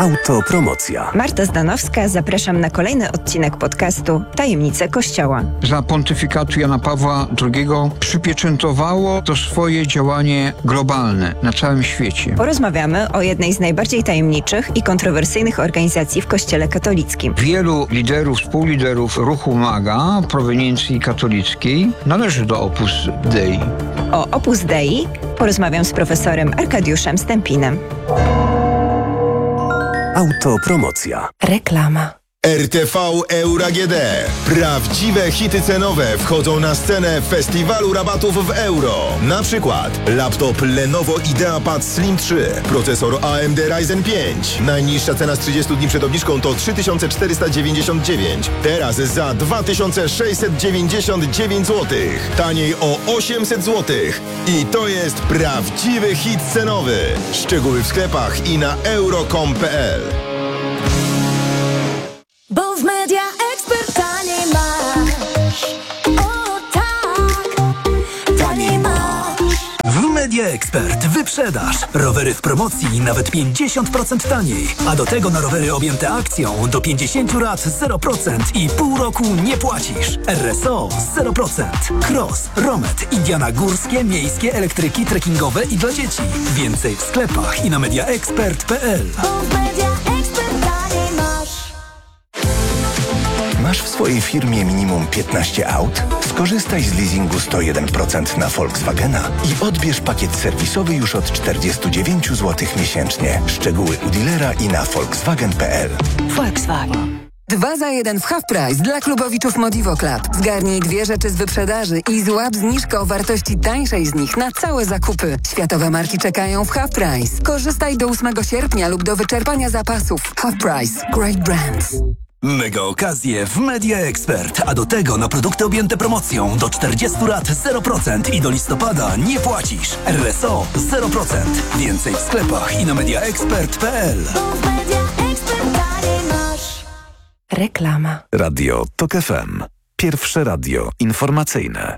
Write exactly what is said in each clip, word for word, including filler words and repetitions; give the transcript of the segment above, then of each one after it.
Autopromocja. Marta Zdanowska, zapraszam na kolejny odcinek podcastu Tajemnice Kościoła. Za pontyfikatu Jana Pawła drugiego przypieczętowało to swoje działanie globalne na całym świecie. Porozmawiamy o jednej z najbardziej tajemniczych i kontrowersyjnych organizacji w Kościele katolickim. Wielu liderów, współliderów ruchu MAGA proweniencji katolickiej należy do Opus Dei. O Opus Dei porozmawiam z profesorem Arkadiuszem Stępinem. Autopromocja. Reklama. R T V Euro A G D. Prawdziwe hity cenowe wchodzą na scenę festiwalu rabatów w euro. Na przykład laptop Lenovo IdeaPad Slim trzy, procesor A M D Ryzen pięć. Najniższa cena z trzydziestu dni przed obniżką to trzy tysiące czterysta dziewięćdziesiąt dziewięć. Teraz za dwa tysiące sześćset dziewięćdziesiąt dziewięć złotych. Taniej o osiemset złotych. I to jest prawdziwy hit cenowy. Szczegóły w sklepach i na euro kropka com kropka p l. Bo w Media Expert taniej masz. O tak, taniej masz. W Media Expert wyprzedaż. Rowery w promocji nawet pięćdziesiąt procent taniej. A do tego na rowery objęte akcją do pięćdziesiąt lat zero procent i pół roku nie płacisz. R S O zero procent. Cross, Romet, Indiana górskie, miejskie, elektryki, trekkingowe i dla dzieci. Więcej w sklepach i na mediaexpert kropka p l. Bo w Media Expert taniej masz. Masz w swojej firmie minimum piętnaście aut? Skorzystaj z leasingu sto jeden procent na Volkswagena i odbierz pakiet serwisowy już od czterdzieści dziewięć złotych miesięcznie. Szczegóły u dealera i na volkswagen kropka p l. Volkswagen. Dwa za jeden w Half Price dla klubowiczów Modivo Club. Zgarnij dwie rzeczy z wyprzedaży i złap zniżkę o wartości tańszej z nich na całe zakupy. Światowe marki czekają w Half Price. Korzystaj do ósmego sierpnia lub do wyczerpania zapasów. Half Price. Great brands. Mega okazje w Media Expert, a do tego na produkty objęte promocją do czterdziestu lat zero procent i do listopada nie płacisz. R S O zero procent. Więcej w sklepach i na mediaexpert kropka p l. Bo w Media Expert taniej masz. Reklama. Radio TOK F M. Pierwsze radio informacyjne.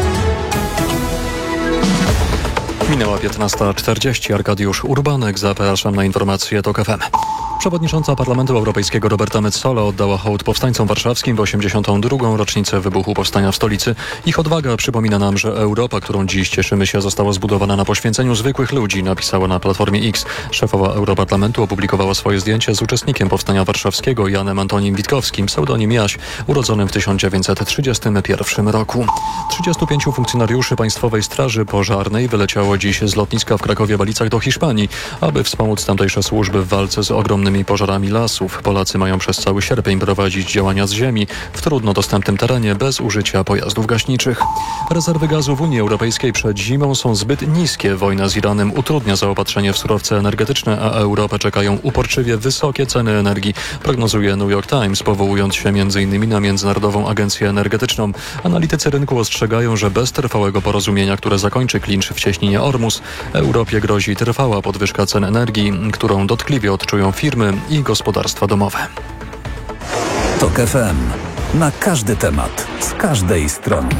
Minęła piętnasta czterdzieści. Arkadiusz Urbanek. Zapraszam na informacje TOK F M. Przewodnicząca Parlamentu Europejskiego Roberta Metsola oddała hołd powstańcom warszawskim w osiemdziesiątą drugą rocznicę wybuchu powstania w stolicy. Ich odwaga przypomina nam, że Europa, którą dziś cieszymy się, została zbudowana na poświęceniu zwykłych ludzi, napisała na Platformie X. Szefowa Europarlamentu opublikowała swoje zdjęcie z uczestnikiem powstania warszawskiego Janem Antonim Witkowskim, pseudonim Jaś, urodzonym w tysiąc dziewięćset trzydziestym pierwszym roku. trzydziestu pięciu funkcjonariuszy Państwowej Straży Pożarnej wyleciało dziś z lotniska w Krakowie-Walicach do Hiszpanii, aby wspomóc tamtejsze służby w walce z ogromnymi pożarami lasów. Polacy mają przez cały sierpień prowadzić działania z ziemi w trudno dostępnym terenie bez użycia pojazdów gaśniczych. Rezerwy gazu w Unii Europejskiej przed zimą są zbyt niskie. Wojna z Iranem utrudnia zaopatrzenie w surowce energetyczne, a Europę czekają uporczywie wysokie ceny energii, prognozuje New York Times, powołując się między innymi na Międzynarodową Agencję Energetyczną. Analitycy rynku ostrzegają, że bez trwałego porozumienia, które zakończy klincz w cieśninie Ormus, Europie grozi trwała podwyżka cen energii, którą dotkliwie odczują firmy i gospodarstwa domowe. TOK F M. Na każdy temat, z każdej strony.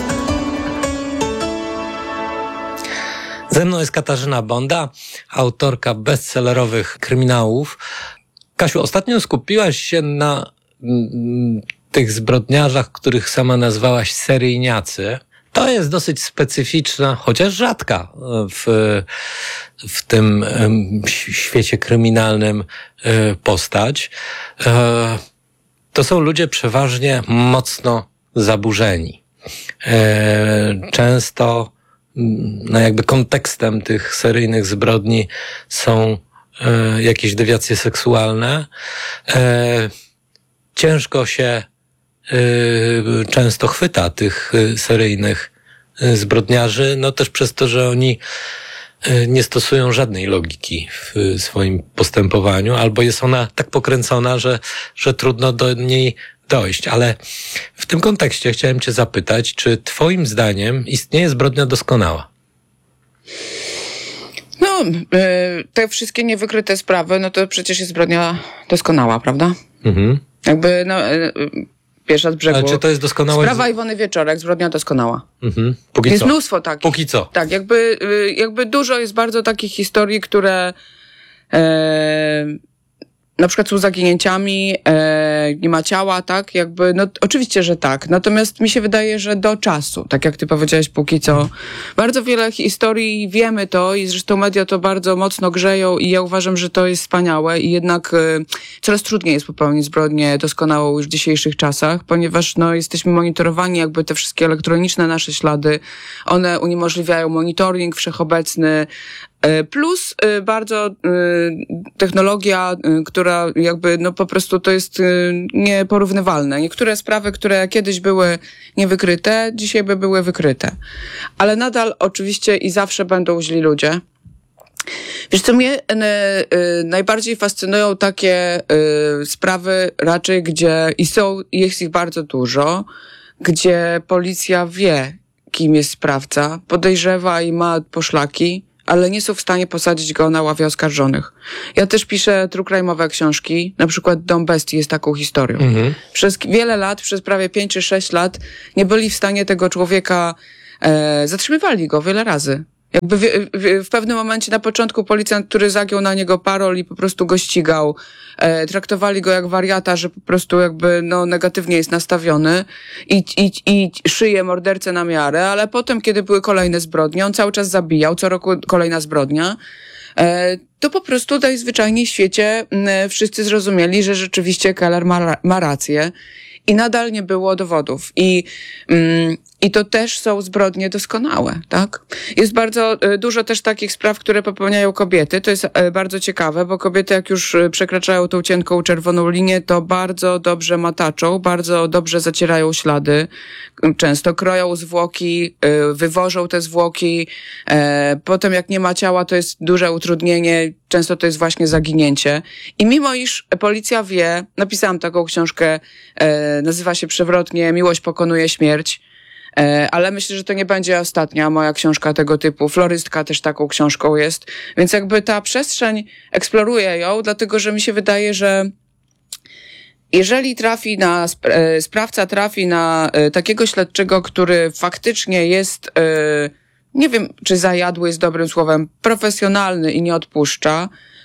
Ze mną jest Katarzyna Bonda, autorka bestsellerowych kryminałów. Kasiu, ostatnio skupiłaś się na mm, tych zbrodniarzach, których sama nazwałaś seryjniacy. To jest dosyć specyficzna, chociaż rzadka w, w tym świecie kryminalnym postać. To są ludzie przeważnie mocno zaburzeni. Często no jakby kontekstem tych seryjnych zbrodni są jakieś dewiacje seksualne. Ciężko się często chwyta tych seryjnych zbrodniarzy, no też przez to, że oni nie stosują żadnej logiki w swoim postępowaniu, albo jest ona tak pokręcona, że, że trudno do niej dojść. Ale w tym kontekście chciałem cię zapytać, czy twoim zdaniem istnieje zbrodnia doskonała? No, te wszystkie niewykryte sprawy, no to przecież jest zbrodnia doskonała, prawda? Mhm. Jakby, no... Pierwsza z brzegu. Ale czy to jest doskonałe? Sprawa Iwony Wieczorek, zbrodnia doskonała. Mhm. Póki jest co. mnóstwo takich. Póki co. Tak, jakby, jakby dużo jest bardzo takich historii, które e, na przykład są zaginięciami, e, nie ma ciała, tak? Jakby, no oczywiście, że tak. Natomiast mi się wydaje, że do czasu, tak jak ty powiedziałeś, póki co, bardzo wiele historii wiemy to i zresztą media to bardzo mocno grzeją i ja uważam, że to jest wspaniałe i jednak e, coraz trudniej jest popełnić zbrodnię doskonałą już w dzisiejszych czasach, ponieważ no jesteśmy monitorowani, jakby te wszystkie elektroniczne nasze ślady, one uniemożliwiają monitoring wszechobecny, plus bardzo technologia, która jakby no po prostu to jest nieporównywalne. Niektóre sprawy, które kiedyś były niewykryte, dzisiaj by były wykryte. Ale nadal oczywiście i zawsze będą źli ludzie. Wiesz co, mnie najbardziej fascynują takie sprawy raczej, gdzie i są, jest ich bardzo dużo, gdzie policja wie, kim jest sprawca, podejrzewa i ma poszlaki, ale nie są w stanie posadzić go na ławie oskarżonych. Ja też piszę true crime'owe książki, na przykład Dom Bestii jest taką historią. Mhm. Przez wiele lat, przez prawie pięć czy sześć lat nie byli w stanie tego człowieka, e, zatrzymywali go wiele razy. Jakby w, w, w pewnym momencie na początku policjant, który zagiął na niego parol i po prostu go ścigał, e, traktowali go jak wariata, że po prostu jakby no negatywnie jest nastawiony i, i, i szyje mordercę na miarę, ale potem, kiedy były kolejne zbrodnie, on cały czas zabijał, co roku kolejna zbrodnia, e, to po prostu najzwyczajniej w świecie m, wszyscy zrozumieli, że rzeczywiście Keller ma, ma rację i nadal nie było dowodów. I mm, I to też są zbrodnie doskonałe, tak? Jest bardzo dużo też takich spraw, które popełniają kobiety. To jest bardzo ciekawe, bo kobiety jak już przekraczają tą cienką czerwoną linię, to bardzo dobrze mataczą, bardzo dobrze zacierają ślady. Często kroją zwłoki, wywożą te zwłoki. Potem jak nie ma ciała, to jest duże utrudnienie. Często to jest właśnie zaginięcie. I mimo iż policja wie, napisałam taką książkę, nazywa się przewrotnie Miłość pokonuje śmierć. Ale myślę, że to nie będzie ostatnia moja książka tego typu. Florystka też taką książką jest. Więc jakby ta przestrzeń, eksploruję ją, dlatego że mi się wydaje, że jeżeli trafi na, sprawca trafi na takiego śledczego, który faktycznie jest, nie wiem, czy zajadły jest dobrym słowem, profesjonalny i nie odpuszcza,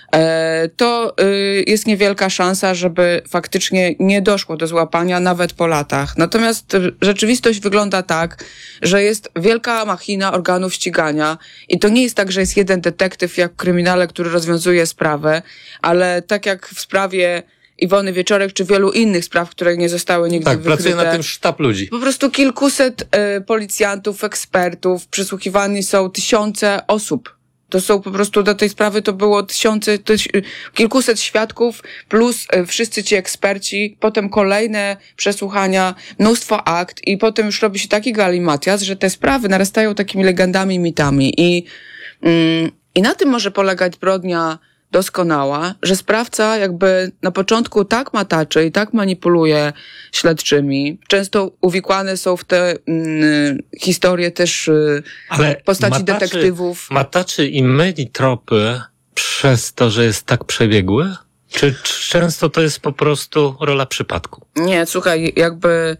to jest niewielka szansa, żeby faktycznie nie doszło do złapania nawet po latach. Natomiast rzeczywistość wygląda tak, że jest wielka machina organów ścigania i to nie jest tak, że jest jeden detektyw jak w kryminale, który rozwiązuje sprawę, ale tak jak w sprawie Iwony Wieczorek, czy wielu innych spraw, które nie zostały nigdy tak, wykryte. Tak, pracuje na tym sztab ludzi. Po prostu kilkuset y, policjantów, ekspertów, przysłuchiwani są tysiące osób. To są po prostu do tej sprawy to było tysiące, tyś, kilkuset świadków plus y, wszyscy ci eksperci, potem kolejne przesłuchania, mnóstwo akt i potem już robi się taki galimatias, że te sprawy narastają takimi legendami, mitami i, mm, i na tym może polegać zbrodnia doskonała, że sprawca jakby na początku tak mataczy i tak manipuluje śledczymi. Często uwikłane są w te mm, historie też y, Ale postaci mataczy, detektywów. Mataczy i myli tropy przez to, że jest tak przebiegły? Czy, czy często to jest po prostu rola przypadku? Nie, słuchaj, jakby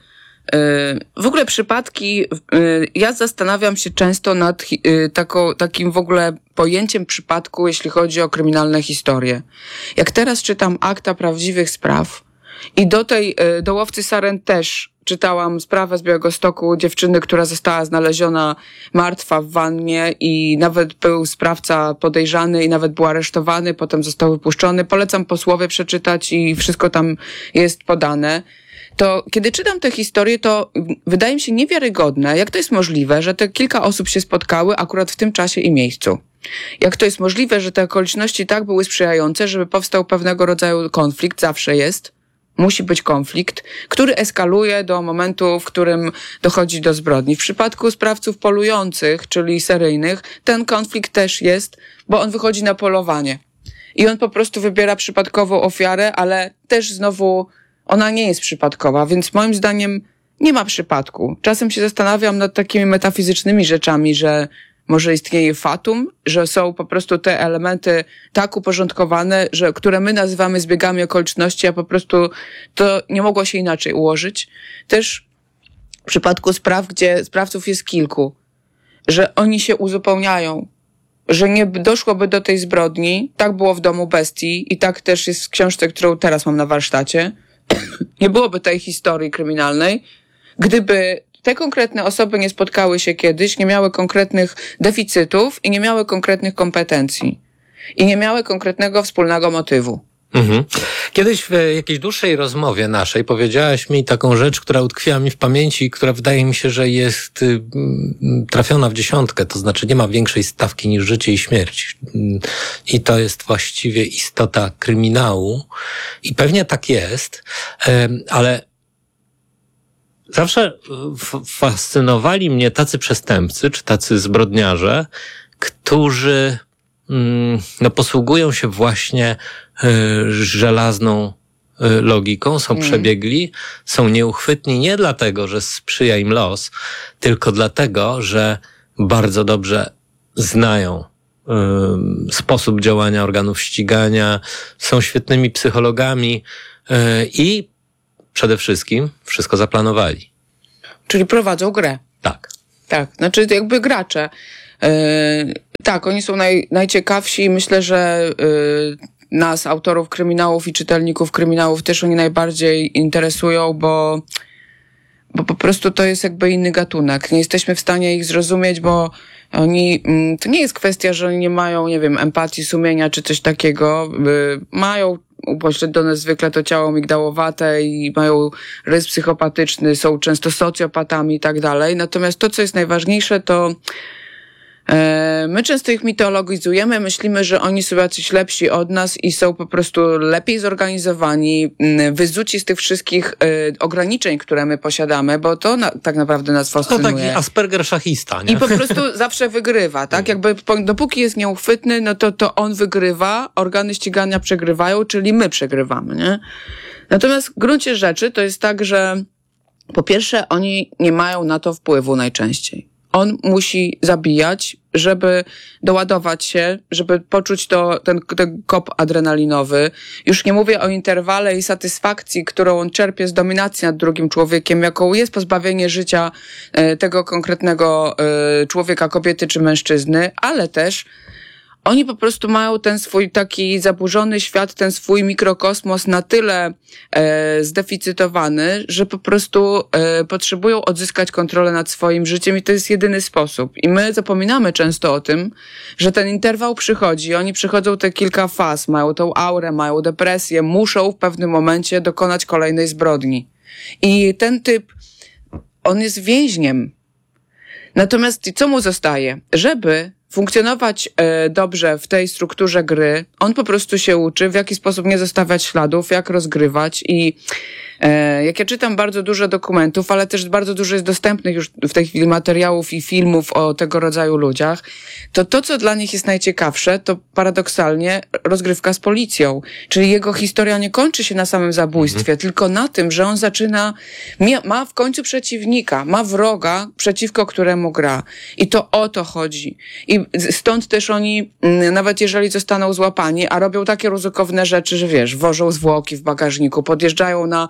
w ogóle przypadki, ja zastanawiam się często nad taką, takim w ogóle pojęciem przypadku, jeśli chodzi o kryminalne historie. Jak teraz czytam akta prawdziwych spraw i do tej, do Łowcy Saren też czytałam sprawę z Białegostoku dziewczyny, która została znaleziona martwa w wannie i nawet był sprawca podejrzany i nawet był aresztowany, potem został wypuszczony. Polecam posłowie przeczytać i wszystko tam jest podane. To kiedy czytam tę historię, to wydaje mi się niewiarygodne, jak to jest możliwe, że te kilka osób się spotkały akurat w tym czasie i miejscu. Jak to jest możliwe, że te okoliczności tak były sprzyjające, żeby powstał pewnego rodzaju konflikt, zawsze jest, musi być konflikt, który eskaluje do momentu, w którym dochodzi do zbrodni. W przypadku sprawców polujących, czyli seryjnych, ten konflikt też jest, bo on wychodzi na polowanie. I on po prostu wybiera przypadkową ofiarę, ale też znowu ona nie jest przypadkowa, więc moim zdaniem nie ma przypadku. Czasem się zastanawiam nad takimi metafizycznymi rzeczami, że może istnieje fatum, że są po prostu te elementy tak uporządkowane, że, które my nazywamy zbiegami okoliczności, a po prostu to nie mogło się inaczej ułożyć. Też w przypadku spraw, gdzie sprawców jest kilku, że oni się uzupełniają. że nie doszłoby do tej zbrodni. Tak było w Domu Bestii i tak też jest w książce, którą teraz mam na warsztacie. Nie byłoby tej historii kryminalnej, gdyby te konkretne osoby nie spotkały się kiedyś, nie miały konkretnych deficytów i nie miały konkretnych kompetencji. I nie miały konkretnego wspólnego motywu. Mhm. Kiedyś w jakiejś dłuższej rozmowie naszej powiedziałaś mi taką rzecz, która utkwiła mi w pamięci i która wydaje mi się, że jest y, trafiona w dziesiątkę, to znaczy nie ma większej stawki niż życie i śmierć. I to jest właściwie istota kryminału. I pewnie tak jest, y, ale zawsze f- fascynowali mnie tacy przestępcy, czy tacy zbrodniarze, którzy no posługują się właśnie y, żelazną y, logiką, są mm. przebiegli, są nieuchwytni nie dlatego, że sprzyja im los, tylko dlatego, że bardzo dobrze znają y, sposób działania organów ścigania, są świetnymi psychologami y, i przede wszystkim wszystko zaplanowali. Czyli prowadzą grę. Tak. Tak, znaczy jakby gracze. Yy, tak, oni są naj, najciekawsi i myślę, że yy, nas, autorów kryminałów i czytelników kryminałów też oni najbardziej interesują, bo, bo po prostu to jest jakby inny gatunek. Nie jesteśmy w stanie ich zrozumieć, bo oni, yy, to nie jest kwestia, że oni nie mają, nie wiem, empatii, sumienia czy coś takiego. Yy, mają upośledzone zwykle to ciało migdałowate i mają rys psychopatyczny, są często socjopatami i tak dalej. Natomiast to, co jest najważniejsze, to e, my często ich mitologizujemy, myślimy, że oni są jacyś lepsi od nas i są po prostu lepiej zorganizowani, wyzuci z tych wszystkich e, ograniczeń, które my posiadamy, bo to na, tak naprawdę nas fascynuje. To taki Asperger szachista, nie? I po prostu zawsze wygrywa, tak? Jakby po, dopóki jest nieuchwytny, no to, to on wygrywa, organy ścigania przegrywają, czyli my przegrywamy, nie? Natomiast w gruncie rzeczy to jest tak, że po pierwsze oni nie mają na to wpływu najczęściej. On musi zabijać, żeby doładować się, żeby poczuć to, ten, ten kop adrenalinowy. Już nie mówię o interwale i satysfakcji, którą on czerpie z dominacji nad drugim człowiekiem, jaką jest pozbawienie życia e, tego konkretnego e, człowieka, kobiety czy mężczyzny, ale też oni po prostu mają ten swój taki zaburzony świat, ten swój mikrokosmos na tyle e, zdeficytowany, że po prostu e, potrzebują odzyskać kontrolę nad swoim życiem i to jest jedyny sposób. I my zapominamy często o tym, że ten interwał przychodzi, oni przychodzą te kilka faz, mają tą aurę, mają depresję, muszą w pewnym momencie dokonać kolejnej zbrodni. I ten typ, on jest więźniem. Natomiast co mu zostaje? Żeby funkcjonować e, dobrze w tej strukturze gry, on po prostu się uczy, w jaki sposób nie zostawiać śladów, jak rozgrywać i e, jak ja czytam bardzo dużo dokumentów, ale też bardzo dużo jest dostępnych już w tej chwili materiałów i filmów o tego rodzaju ludziach, to to, co dla nich jest najciekawsze, to paradoksalnie rozgrywka z policją. Czyli jego historia nie kończy się na samym zabójstwie, mhm. tylko na tym, że on zaczyna, ma w końcu przeciwnika, ma wroga, przeciwko któremu gra. I to o to chodzi. I stąd też oni, nawet jeżeli zostaną złapani, a robią takie ryzykowne rzeczy, że wiesz, wożą zwłoki w bagażniku, podjeżdżają na,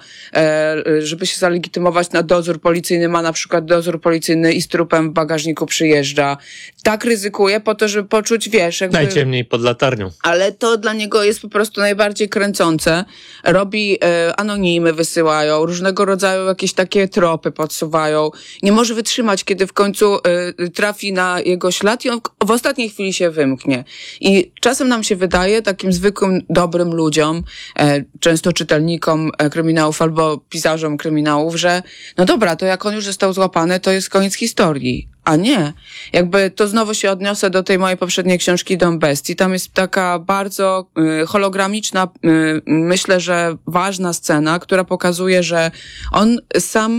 żeby się zalegitymować na dozór policyjny, ma na przykład dozór policyjny i z trupem w bagażniku przyjeżdża. Tak ryzykuje po to, żeby poczuć, wiesz, jakby... Najciemniej pod latarnią. Ale to dla niego jest po prostu najbardziej kręcące. Robi e, anonimy, wysyłają, różnego rodzaju jakieś takie tropy podsuwają. Nie może wytrzymać, kiedy w końcu e, trafi na jego ślad i on w ostatniej chwili się wymknie. I czasem nam się wydaje, takim zwykłym, dobrym ludziom, e, często czytelnikom e, kryminałów albo pisarzom kryminałów, że no dobra, to jak on już został złapany, to jest koniec historii. A nie. Jakby to znowu się odniosę do tej mojej poprzedniej książki Dom Bestii. Tam jest taka bardzo y, hologramiczna, y, myślę, że ważna scena, która pokazuje, że on sam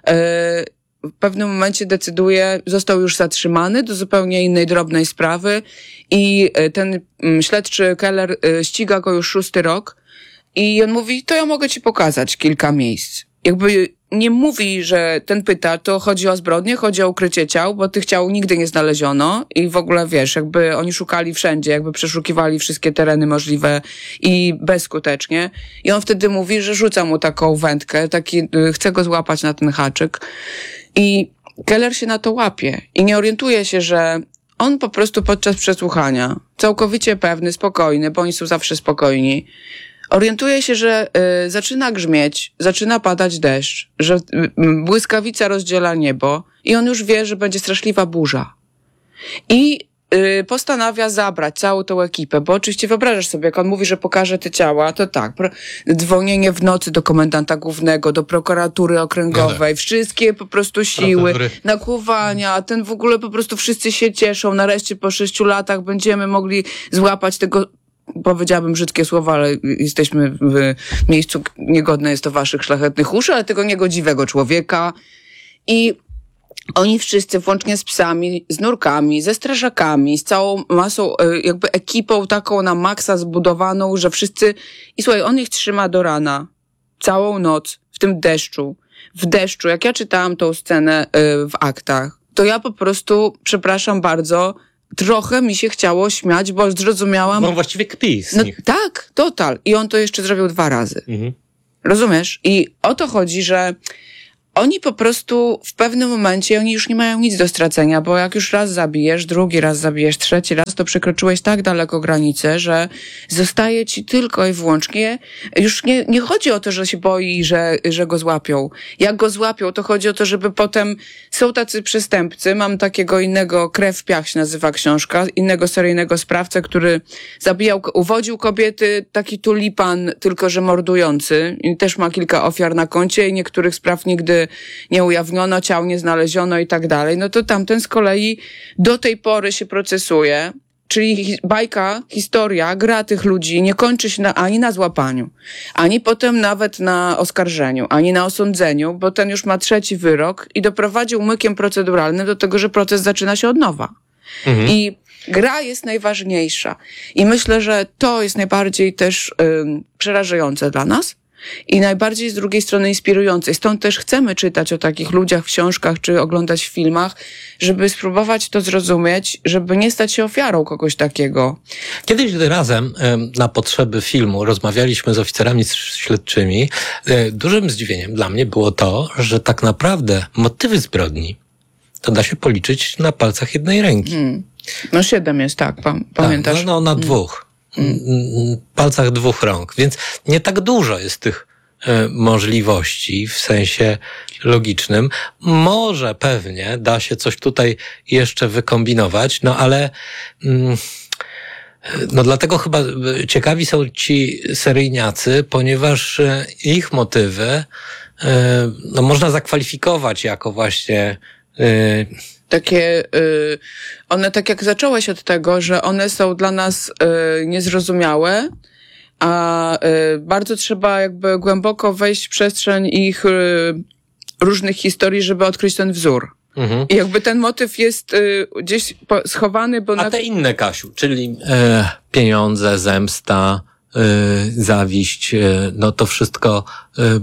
y, w pewnym momencie decyduje, został już zatrzymany do zupełnie innej drobnej sprawy i y, ten y, śledczy Keller y, ściga go już szósty rok i on mówi, to ja mogę ci pokazać kilka miejsc. Jakby nie mówi, że ten pyta, to chodzi o zbrodnię, chodzi o ukrycie ciał, bo tych ciał nigdy nie znaleziono i w ogóle wiesz, jakby oni szukali wszędzie, jakby przeszukiwali wszystkie tereny możliwe i bezskutecznie. I on wtedy mówi, że rzuca mu taką wędkę, taki, chce go złapać na ten haczyk. I Keller się na to łapie i nie orientuje się, że on po prostu podczas przesłuchania, całkowicie pewny, spokojny, bo oni są zawsze spokojni, orientuje się, że y, zaczyna grzmieć, zaczyna padać deszcz, że y, błyskawica rozdziela niebo i on już wie, że będzie straszliwa burza. I y, postanawia zabrać całą tą ekipę, bo oczywiście wyobrażasz sobie, jak on mówi, że pokaże te ciała, to tak, pro, dzwonienie w nocy do komendanta głównego, do prokuratury okręgowej, no tak. Wszystkie po prostu siły, Prokury. nakłuwania, ten w ogóle po prostu wszyscy się cieszą, nareszcie po sześciu latach będziemy mogli złapać tego, powiedziałabym brzydkie słowa, ale jesteśmy w miejscu, niegodne jest to waszych szlachetnych uszu, ale tego niegodziwego człowieka. I oni wszyscy, włącznie z psami, z nurkami, ze strażakami, z całą masą, jakby ekipą taką na maksa zbudowaną, że wszyscy... I słuchaj, on ich trzyma do rana. Całą noc, w tym deszczu. W deszczu. Jak ja czytałam tą scenę w aktach, to ja po prostu, przepraszam bardzo, trochę mi się chciało śmiać, bo zrozumiałam... Bo on właściwie kpi z no, nich. Tak, total. I on to jeszcze zrobił dwa razy. Mhm. Rozumiesz? I o to chodzi, że oni po prostu w pewnym momencie, oni już nie mają nic do stracenia, bo jak już raz zabijesz, drugi raz zabijesz, trzeci raz, to przekroczyłeś tak daleko granicę, że zostaje ci tylko i wyłącznie, już nie, nie chodzi o to, że się boi, że, że go złapią. Jak go złapią, to chodzi o to, żeby potem, są tacy przestępcy, mam takiego innego, Krew w piach się nazywa książka, innego seryjnego sprawcę, który zabijał, uwodził kobiety, taki tulipan, tylko że mordujący, i też ma kilka ofiar na koncie i niektórych spraw nigdy nie ujawniono, ciał nie znaleziono i tak dalej, no to tamten z kolei do tej pory się procesuje, czyli bajka, historia, gra tych ludzi nie kończy się na, ani na złapaniu, ani potem nawet na oskarżeniu, ani na osądzeniu, bo ten już ma trzeci wyrok i doprowadził mykiem proceduralnym do tego, że proces zaczyna się od nowa. Mhm. I gra jest najważniejsza. I myślę, że to jest najbardziej też ym, przerażające dla nas, i najbardziej z drugiej strony inspirujące. Stąd też chcemy czytać o takich ludziach w książkach czy oglądać w filmach, żeby spróbować to zrozumieć, żeby nie stać się ofiarą kogoś takiego. Kiedyś, gdy razem na potrzeby filmu rozmawialiśmy z oficerami śledczymi, dużym zdziwieniem dla mnie było to, że tak naprawdę motywy zbrodni to da się policzyć na palcach jednej ręki. Hmm. No siedem jest, tak, pa- pamiętasz? Tak, no, no na dwóch. Hmm. palcach dwóch rąk, więc nie tak dużo jest tych e, możliwości w sensie logicznym. Może pewnie da się coś tutaj jeszcze wykombinować, no ale mm, no dlatego chyba ciekawi są ci seryjniacy, ponieważ e, ich motywy e, no można zakwalifikować jako właśnie e, takie, y, one tak jak zacząłeś od tego, że one są dla nas y, niezrozumiałe, a y, bardzo trzeba jakby głęboko wejść w przestrzeń ich y, różnych historii, żeby odkryć ten wzór. Mhm. I jakby ten motyw jest y, gdzieś po, schowany, bo... A na... te inne, Kasiu, czyli e, pieniądze, zemsta, e, zawiść, e, no to wszystko... E,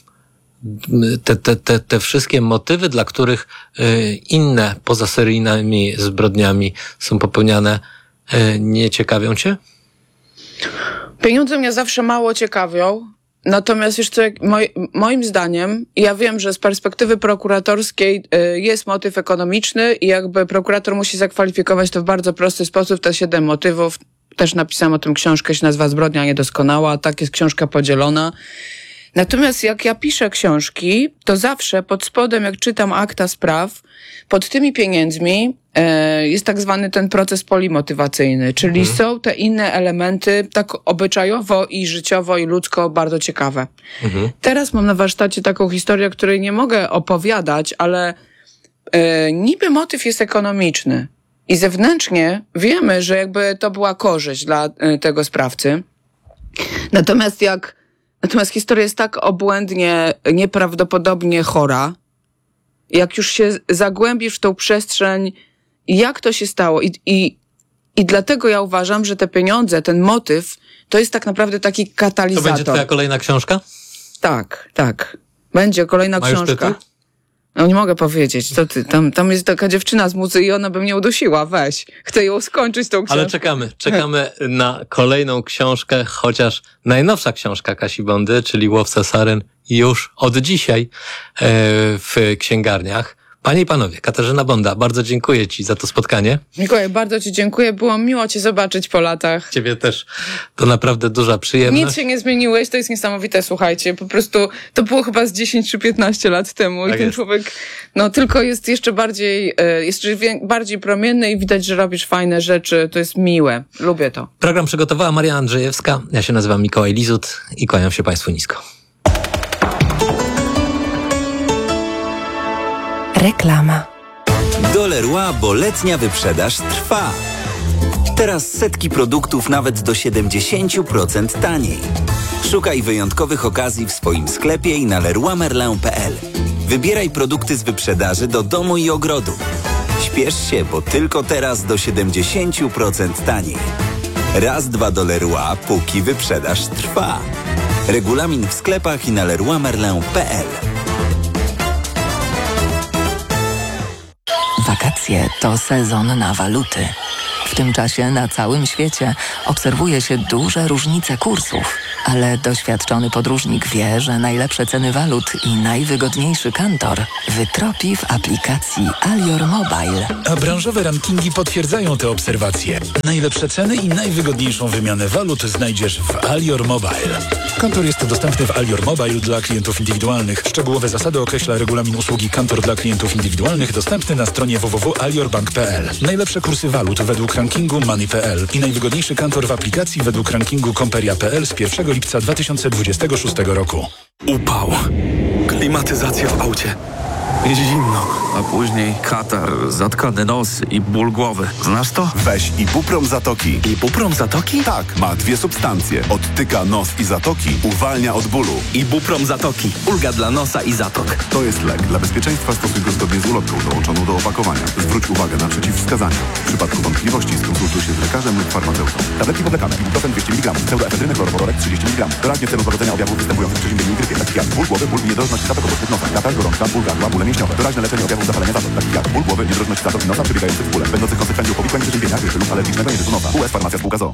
Te, te, te, te wszystkie motywy, dla których y, inne poza seryjnymi zbrodniami są popełniane, y, nie ciekawią cię? Pieniądze mnie zawsze mało ciekawią, natomiast wiesz co, moj, moim zdaniem, ja wiem, że z perspektywy prokuratorskiej y, jest motyw ekonomiczny i jakby prokurator musi zakwalifikować to w bardzo prosty sposób, te siedem motywów. Też napisałam o tym książkę, się nazywa Zbrodnia niedoskonała, tak jest książka podzielona. Natomiast jak ja piszę książki, to zawsze pod spodem, jak czytam akta spraw, pod tymi pieniędzmi e, jest tak zwany ten proces polimotywacyjny, czyli mhm. są te inne elementy tak obyczajowo i życiowo i ludzko bardzo ciekawe. Mhm. Teraz mam na warsztacie taką historię, której nie mogę opowiadać, ale e, niby motyw jest ekonomiczny i zewnętrznie wiemy, że jakby to była korzyść dla e, tego sprawcy. Natomiast jak Natomiast historia jest tak obłędnie, nieprawdopodobnie chora. Jak już się zagłębisz w tą przestrzeń, jak to się stało. I, i, i dlatego ja uważam, że te pieniądze, ten motyw, to jest tak naprawdę taki katalizator. To będzie twoja kolejna książka? Tak, tak. Będzie kolejna Ma już książka. tytuł? No nie mogę powiedzieć, co ty, tam, tam jest taka dziewczyna z muzy i ona by mnie udusiła, weź. Chcę ją skończyć tą książkę. Ale czekamy, czekamy na kolejną książkę, chociaż najnowsza książka Kasi Bondy, czyli Łowca Saren, już od dzisiaj e, w księgarniach. Panie i panowie, Katarzyna Bonda, bardzo dziękuję Ci za to spotkanie. Mikołaj, bardzo Ci dziękuję. Było miło Cię zobaczyć po latach. Ciebie też. To naprawdę duża przyjemność. Nic się nie zmieniłeś, to jest niesamowite, słuchajcie. Po prostu to było chyba z dziesięć czy piętnaście lat temu Tak i ten jest. człowiek no tylko jest jeszcze bardziej, e, jeszcze wie, bardziej promienny i widać, że robisz fajne rzeczy. To jest miłe. Lubię to. Program przygotowała Maria Andrzejewska. Ja się nazywam Mikołaj Lizut i kłaniam się Państwu nisko. Reklama. Do Leroy, bo letnia wyprzedaż trwa. Teraz setki produktów nawet do siedemdziesiąt procent taniej. Szukaj wyjątkowych okazji w swoim sklepie i na leroy merlin kropka p l. Wybieraj produkty z wyprzedaży do domu i ogrodu. Śpiesz się, bo tylko teraz do siedemdziesiąt procent taniej. Raz, dwa do Leroy, póki wyprzedaż trwa. Regulamin w sklepach i na leroy merlin kropka p l. Wakacje to sezon na waluty. W tym czasie na całym świecie obserwuje się duże różnice kursów, ale doświadczony podróżnik wie, że najlepsze ceny walut i najwygodniejszy kantor wytropi w aplikacji Alior Mobile. A branżowe rankingi potwierdzają te obserwacje. Najlepsze ceny i najwygodniejszą wymianę walut znajdziesz w Alior Mobile. Kantor jest dostępny w Alior Mobile dla klientów indywidualnych. Szczegółowe zasady określa regulamin usługi Kantor dla klientów indywidualnych dostępny na stronie w w w kropka alior bank kropka p l. Najlepsze kursy walut według rankingu Money kropka p l i najwygodniejszy kantor w aplikacji według rankingu Komperia kropka p l z pierwszego lipca dwa tysiące dwudziestego szóstego roku. Upał. Klimatyzacja w aucie. Jest zimno, a później katar, zatkany nos i ból głowy. Znasz to? Weź Ibuprom Zatoki. Ibuprom Zatoki? Tak, ma dwie substancje. Odtyka nos i zatoki, uwalnia od bólu. Ibuprom Zatoki. Ulga dla nosa i zatok. To jest lek. Dla bezpieczeństwa stosuj go zgodnie z ulotką dołączoną do opakowania. Zwróć uwagę na przeciwwskazania. W przypadku wątpliwości skonsultuj się z lekarzem lub farmaceutą. Tabletki powlekane. Ibuprofen dwieście miligramów. Pseudoefedryny chlorowodorek trzydzieści miligramów. Doraźnie w celu pogodzenia objawów występujących przy zimnej grypie. Takich jak ból głowy, ból i niedrożność zatok obecnych nosa. Katar, gorączka, ból gardła, bóle mięśniowe. Doraźne leczenie objawów zapalenia zatok. Takich jak ból głowy, niedrożność zatok i nosa przebiegających w bóle. Będących konsekwencją powikłań przeziębienia, grypy lub alergicznego niewysu nosa. U S Farmacja Spółka z o o.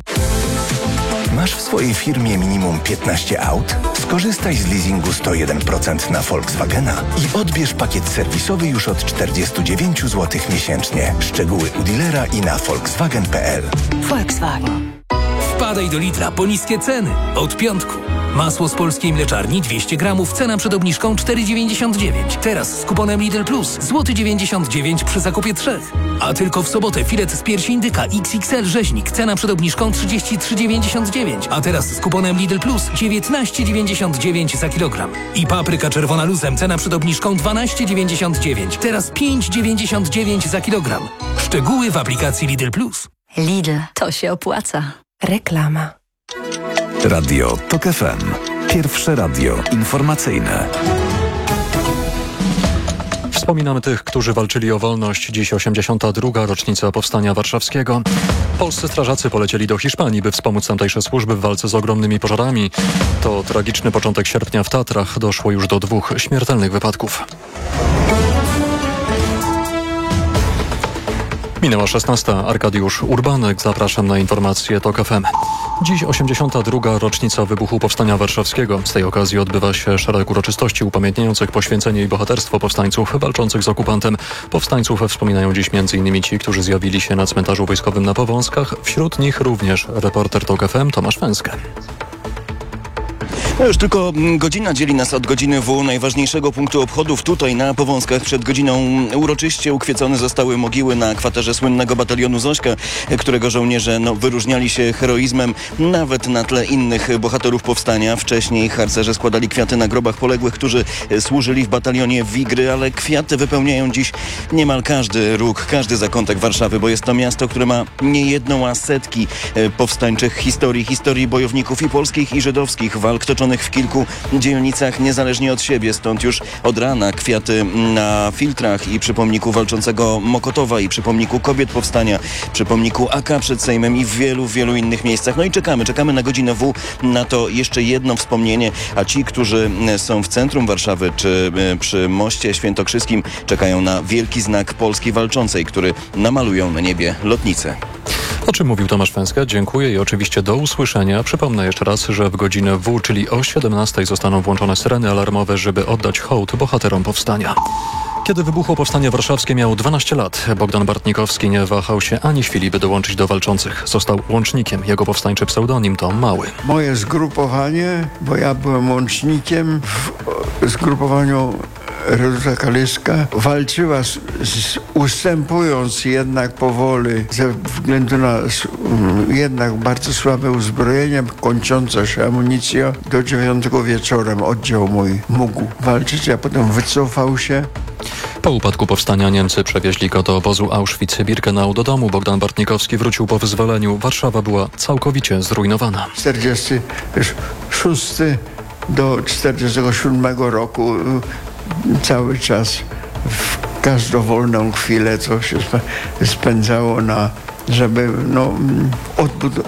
Masz w swojej firmie minimum piętnaście aut? Skorzystaj z leasingu sto jeden procent na Volkswagena i odbierz pakiet serwisowy już od czterdzieści dziewięć złotych miesięcznie. Szczegóły u dealera i na volkswagen kropka p l. Volkswagen. Wpadaj do Lidla po niskie ceny. Od piątku. Masło z polskiej mleczarni dwieście gramów, cena przed obniżką cztery dziewięćdziesiąt dziewięć. Teraz z kuponem Lidl Plus złoty dziewięćdziesiąt dziewięć przy zakupie trzech. A tylko w sobotę filet z piersi indyka X X L rzeźnik, cena przed obniżką trzydzieści trzy dziewięćdziesiąt dziewięć. A teraz z kuponem Lidl Plus dziewiętnaście dziewięćdziesiąt dziewięć za kilogram. I papryka czerwona luzem, cena przed obniżką dwanaście dziewięćdziesiąt dziewięć. Teraz pięć dziewięćdziesiąt dziewięć za kilogram. Szczegóły w aplikacji Lidl Plus. Lidl, to się opłaca. Reklama. Radio TOK F M. Pierwsze radio informacyjne. Wspominamy tych, którzy walczyli o wolność. Dziś osiemdziesiąta druga rocznica Powstania Warszawskiego. Polscy strażacy polecieli do Hiszpanii, by wspomóc tamtejsze służby w walce z ogromnymi pożarami. To tragiczny początek sierpnia w Tatrach. Doszło już do dwóch śmiertelnych wypadków. Minęła szesnasta. Arkadiusz Urbanek. Zapraszam na informacje TOK F M. Dziś osiemdziesiąta druga rocznica wybuchu Powstania Warszawskiego. Z tej okazji odbywa się szereg uroczystości upamiętniających poświęcenie i bohaterstwo powstańców walczących z okupantem. Powstańców wspominają dziś między innymi ci, którzy zjawili się na cmentarzu wojskowym na Powązkach. Wśród nich również reporter TOK F M Tomasz Węskę. No już tylko godzina dzieli nas od godziny W, najważniejszego punktu obchodów. Tutaj na Powązkach przed godziną uroczyście ukwiecone zostały mogiły na kwaterze słynnego batalionu Zośka, którego żołnierze no, wyróżniali się heroizmem nawet na tle innych bohaterów powstania. Wcześniej harcerze składali kwiaty na grobach poległych, którzy służyli w batalionie Wigry, ale kwiaty wypełniają dziś niemal każdy róg, każdy zakątek Warszawy, bo jest to miasto, które ma nie jedną, a setki powstańczych historii, historii bojowników i polskich, i żydowskich, walk toczonych w kilku dzielnicach niezależnie od siebie. Stąd już od rana kwiaty na filtrach i przy pomniku walczącego Mokotowa, i przy pomniku kobiet powstania, przy pomniku A K przed Sejmem i w wielu, wielu innych miejscach. No i czekamy, czekamy na godzinę W, na to jeszcze jedno wspomnienie, a ci, którzy są w centrum Warszawy czy przy moście świętokrzyskim, czekają na wielki znak Polski Walczącej, który namalują na niebie lotnice. O czym mówił Tomasz Węska. Dziękuję i oczywiście do usłyszenia. Przypomnę jeszcze raz, że w godzinę W, czyli o siedemnastej zostaną włączone syreny alarmowe, żeby oddać hołd bohaterom powstania. Kiedy wybuchło Powstanie Warszawskie, miał dwanaście lat. Bogdan Bartnikowski nie wahał się ani chwili, by dołączyć do walczących. Został łącznikiem. Jego powstańczy pseudonim to Mały. Moje zgrupowanie, bo ja byłem łącznikiem w zgrupowaniu Reduta Kaliska, walczyła z, z, ustępując jednak powoli ze względu na um, jednak bardzo słabe uzbrojenie, kończąca się amunicja. Do dziewiątego wieczorem oddział mój mógł walczyć, a potem wycofał się. Po upadku powstania Niemcy przewieźli go do obozu Auschwitz-Birkenau do domu. Bogdan Bartnikowski wrócił po wyzwoleniu. Warszawa była całkowicie zrujnowana. czterdziesty szósty do czterdziestego siódmego roku cały czas w każdą wolną chwilę, co się spędzało na, żeby no, odbud-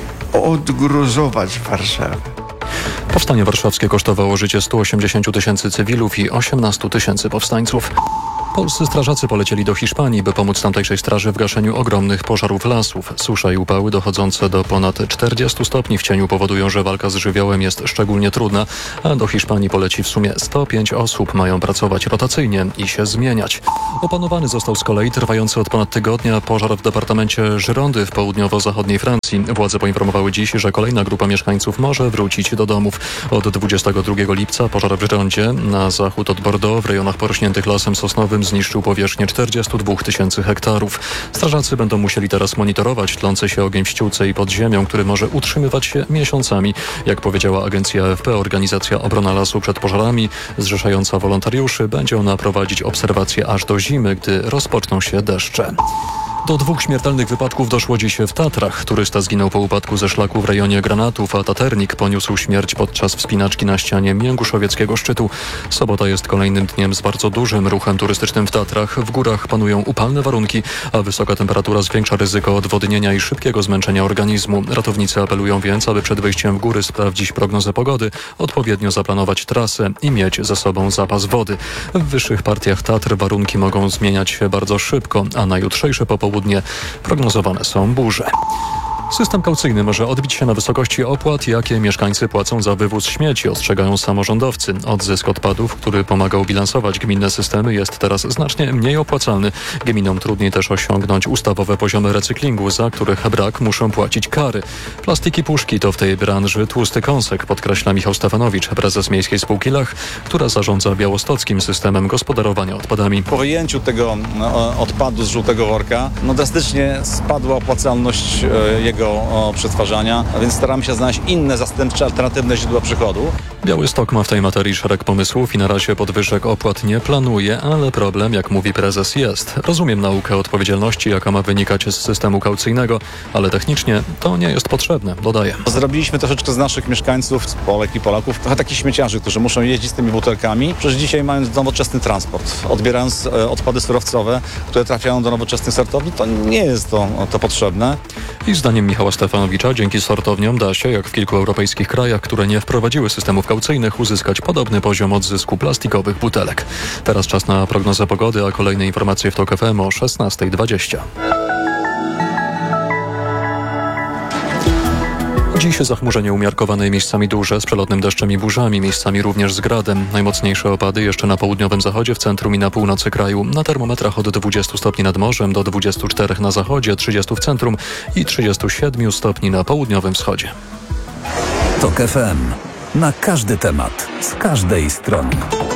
odgruzować Warszawę. Powstanie warszawskie kosztowało życie stu osiemdziesięciu tysięcy cywilów i osiemnastu tysięcy powstańców. Polscy strażacy polecieli do Hiszpanii, by pomóc tamtejszej straży w gaszeniu ogromnych pożarów lasów. Susza i upały dochodzące do ponad czterdziestu stopni w cieniu powodują, że walka z żywiołem jest szczególnie trudna, a do Hiszpanii poleci w sumie sto pięć osób. Mają pracować rotacyjnie i się zmieniać. Opanowany został z kolei trwający od ponad tygodnia pożar w departamencie Girondy w południowo-zachodniej Francji. Władze poinformowały dziś, że kolejna grupa mieszkańców może wrócić do domów. Od dwudziestego drugiego lipca pożar w Girondzie na zachód od Bordeaux w rejonach porośniętych lasem sosnowym zniszczył powierzchnię czterdziestu dwóch tysięcy hektarów. Strażacy będą musieli teraz monitorować tlący się ogień w ściółce i pod ziemią, który może utrzymywać się miesiącami. Jak powiedziała agencja A F P, organizacja Obrona Lasu przed pożarami, zrzeszająca wolontariuszy, będzie ona prowadzić obserwacje aż do zimy, gdy rozpoczną się deszcze. Do dwóch śmiertelnych wypadków doszło dziś w Tatrach. Turysta zginął po upadku ze szlaku w rejonie Granatów, a taternik poniósł śmierć podczas wspinaczki na ścianie Mięguszowieckiego szczytu. Sobota jest kolejnym dniem z bardzo dużym ruchem turystycznym w Tatrach. W górach panują upalne warunki, a wysoka temperatura zwiększa ryzyko odwodnienia i szybkiego zmęczenia organizmu. Ratownicy apelują więc, aby przed wyjściem w góry sprawdzić prognozę pogody, odpowiednio zaplanować trasę i mieć ze sobą zapas wody. W wyższych partiach Tatr warunki mogą zmieniać się bardzo szybko, a na jutrzejsze popołudnie prognozowane są burze. System kaucyjny może odbić się na wysokości opłat, jakie mieszkańcy płacą za wywóz śmieci, ostrzegają samorządowcy. Odzysk odpadów, który pomagał bilansować gminne systemy, jest teraz znacznie mniej opłacalny. Gminom trudniej też osiągnąć ustawowe poziomy recyklingu, za których brak muszą płacić kary. Plastiki puszki to w tej branży tłusty kąsek, podkreśla Michał Stefanowicz, prezes Miejskiej Spółki Lech, która zarządza białostockim systemem gospodarowania odpadami. Po wyjęciu tego no, odpadu z żółtego worka, no drastycznie spadła opłacalność e, jego O, przetwarzania, a więc staramy się znaleźć inne zastępcze, alternatywne źródła przychodu. Białystok ma w tej materii szereg pomysłów i na razie podwyżek opłat nie planuje, ale problem, jak mówi prezes, jest. Rozumiem naukę odpowiedzialności, jaka ma wynikać z systemu kaucyjnego, ale technicznie to nie jest potrzebne, dodaje. Zrobiliśmy troszeczkę z naszych mieszkańców, z Polek i Polaków, trochę takich śmieciarzy, którzy muszą jeździć z tymi butelkami, przecież dzisiaj mając nowoczesny transport, odbierając e, odpady surowcowe, które trafiają do nowoczesnych sortowni, to nie jest to, to potrzebne. I zdaniem Michała Stefanowicza dzięki sortowniom da się, jak w kilku europejskich krajach, które nie wprowadziły systemów kaucyjnych, uzyskać podobny poziom odzysku plastikowych butelek. Teraz czas na prognozę pogody, a kolejne informacje w TOK F M o szesnasta dwadzieścia. Dziś zachmurzenie umiarkowane, miejscami duże, z przelotnym deszczem i burzami, miejscami również z gradem. Najmocniejsze opady jeszcze na południowym zachodzie, w centrum i na północy kraju. Na termometrach od dwudziestu stopni nad morzem do dwudziestu czterech na zachodzie, trzydziestu w centrum i trzydziestu siedmiu stopni na południowym wschodzie. TOK F M. Na każdy temat, z każdej strony.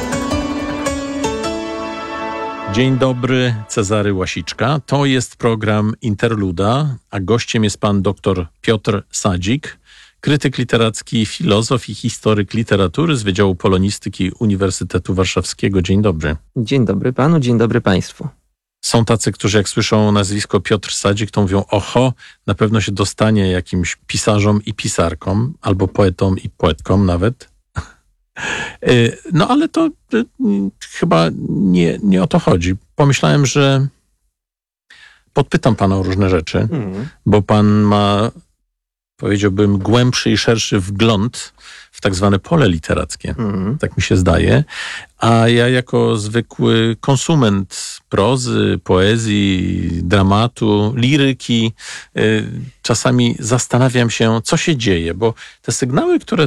Dzień dobry, Cezary Łasiczka. To jest program Interluda, a gościem jest pan dr Piotr Sadzik, krytyk literacki, filozof i historyk literatury z Wydziału Polonistyki Uniwersytetu Warszawskiego. Dzień dobry. Dzień dobry panu, dzień dobry państwu. Są tacy, którzy jak słyszą nazwisko Piotr Sadzik, to mówią, oho, na pewno się dostanie jakimś pisarzom i pisarkom, albo poetom i poetkom nawet. No ale to chyba nie, nie o to chodzi. Pomyślałem, że podpytam pana o różne rzeczy, mm. bo pan ma, powiedziałbym, głębszy i szerszy wgląd w tak zwane pole literackie. Mm. Tak mi się zdaje. A ja jako zwykły konsument prozy, poezji, dramatu, liryki, y, czasami zastanawiam się, co się dzieje, bo te sygnały, które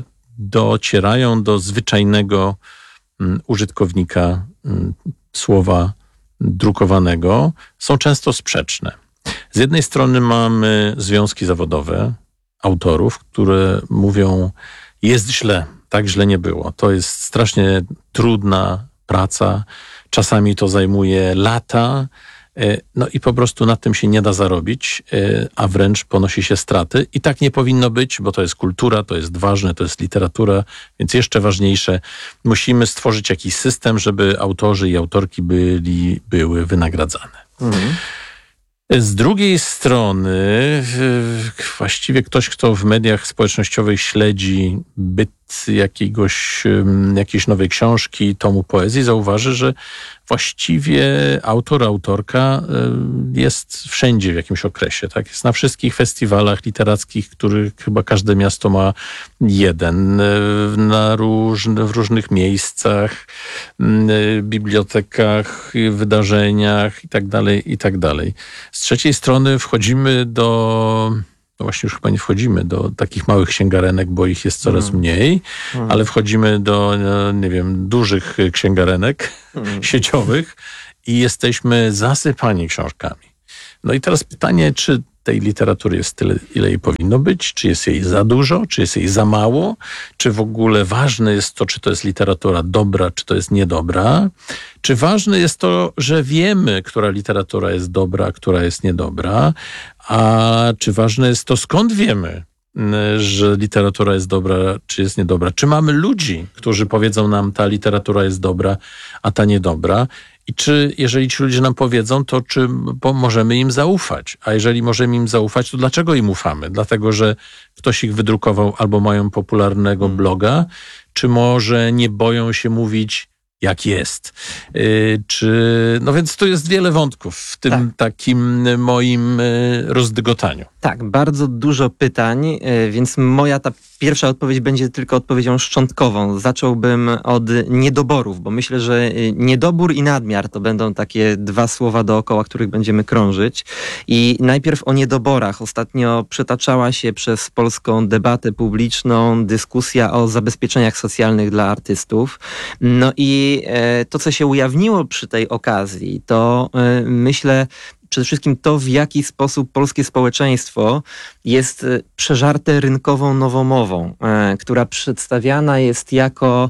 docierają do zwyczajnego um, użytkownika um, słowa drukowanego są często sprzeczne. Z jednej strony mamy związki zawodowe autorów, które mówią, jest źle, tak źle nie było. To jest strasznie trudna praca, czasami to zajmuje lata, no i po prostu na tym się nie da zarobić, a wręcz ponosi się straty. I tak nie powinno być, bo to jest kultura, to jest ważne, to jest literatura, więc jeszcze ważniejsze, musimy stworzyć jakiś system, żeby autorzy i autorki byli, były wynagradzane. Mhm. Z drugiej strony właściwie ktoś, kto w mediach społecznościowych śledzi byt jakiegoś, jakiejś nowej książki, tomu poezji, zauważy, że właściwie autor, autorka jest wszędzie w jakimś okresie. Tak? Jest na wszystkich festiwalach literackich, których chyba każde miasto ma jeden, na różne, w różnych miejscach, bibliotekach, wydarzeniach i tak dalej, i tak dalej. Z trzeciej strony wchodzimy do... No właśnie już chyba nie wchodzimy do takich małych księgarenek, bo ich jest coraz mm. mniej, mm. ale wchodzimy do, nie wiem, dużych księgarenek mm. sieciowych i jesteśmy zasypani książkami. No i teraz pytanie, czy tej literatury jest tyle, ile jej powinno być, czy jest jej za dużo, czy jest jej za mało, czy w ogóle ważne jest to, czy to jest literatura dobra, czy to jest niedobra, czy ważne jest to, że wiemy, która literatura jest dobra, a która jest niedobra, a czy ważne jest to, skąd wiemy, że literatura jest dobra, czy jest niedobra. Czy mamy ludzi, którzy powiedzą nam, ta literatura jest dobra, a ta niedobra. I czy, jeżeli ci ludzie nam powiedzą, to czy możemy im zaufać? A jeżeli możemy im zaufać, to dlaczego im ufamy? Dlatego, że ktoś ich wydrukował albo mają popularnego bloga, czy może nie boją się mówić, jak jest. Yy, czy, no więc tu jest wiele wątków w tym tak. takim moim yy, rozdygotaniu. Tak, bardzo dużo pytań, yy, więc moja ta pierwsza odpowiedź będzie tylko odpowiedzią szczątkową. Zacząłbym od niedoborów, bo myślę, że niedobór i nadmiar to będą takie dwa słowa dookoła, których będziemy krążyć. I najpierw o niedoborach. Ostatnio przetaczała się przez polską debatę publiczną dyskusja o zabezpieczeniach socjalnych dla artystów. No i to, co się ujawniło przy tej okazji, to myślę przede wszystkim to, w jaki sposób polskie społeczeństwo jest przeżarte rynkową nowomową, która przedstawiana jest jako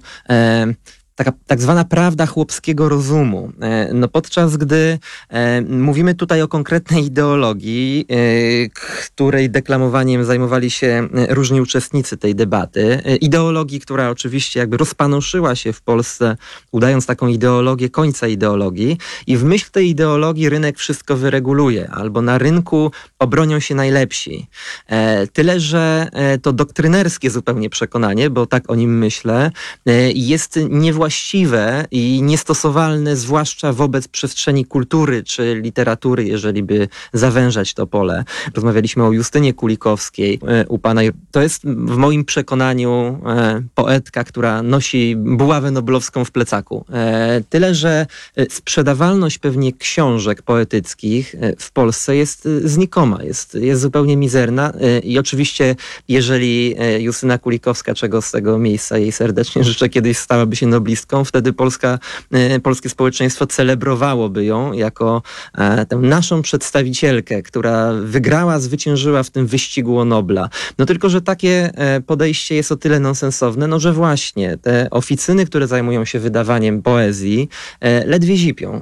taka tak zwana prawda chłopskiego rozumu. No podczas gdy e, mówimy tutaj o konkretnej ideologii, e, której deklamowaniem zajmowali się różni uczestnicy tej debaty. E, ideologii, która oczywiście jakby rozpanoszyła się w Polsce, udając taką ideologię końca ideologii, i w myśl tej ideologii rynek wszystko wyreguluje, albo na rynku obronią się najlepsi. E, tyle, że e, to doktrynerskie zupełnie przekonanie, bo tak o nim myślę, e, jest niewłaściwe właściwe i niestosowalne, zwłaszcza wobec przestrzeni kultury czy literatury, jeżeli by zawężać to pole. Rozmawialiśmy o Justynie Kulikowskiej u pana. To jest w moim przekonaniu poetka, która nosi buławę noblowską w plecaku. Tyle, że sprzedawalność pewnie książek poetyckich w Polsce jest znikoma, jest, jest zupełnie mizerna i oczywiście jeżeli Justyna Kulikowska, czego z tego miejsca jej serdecznie życzę, kiedyś stałaby się noblistką, wtedy Polska, polskie społeczeństwo celebrowałoby ją jako tę naszą przedstawicielkę, która wygrała, zwyciężyła w tym wyścigu o Nobla. No tylko, że takie podejście jest o tyle nonsensowne, no że właśnie te oficyny, które zajmują się wydawaniem poezji, ledwie zipią.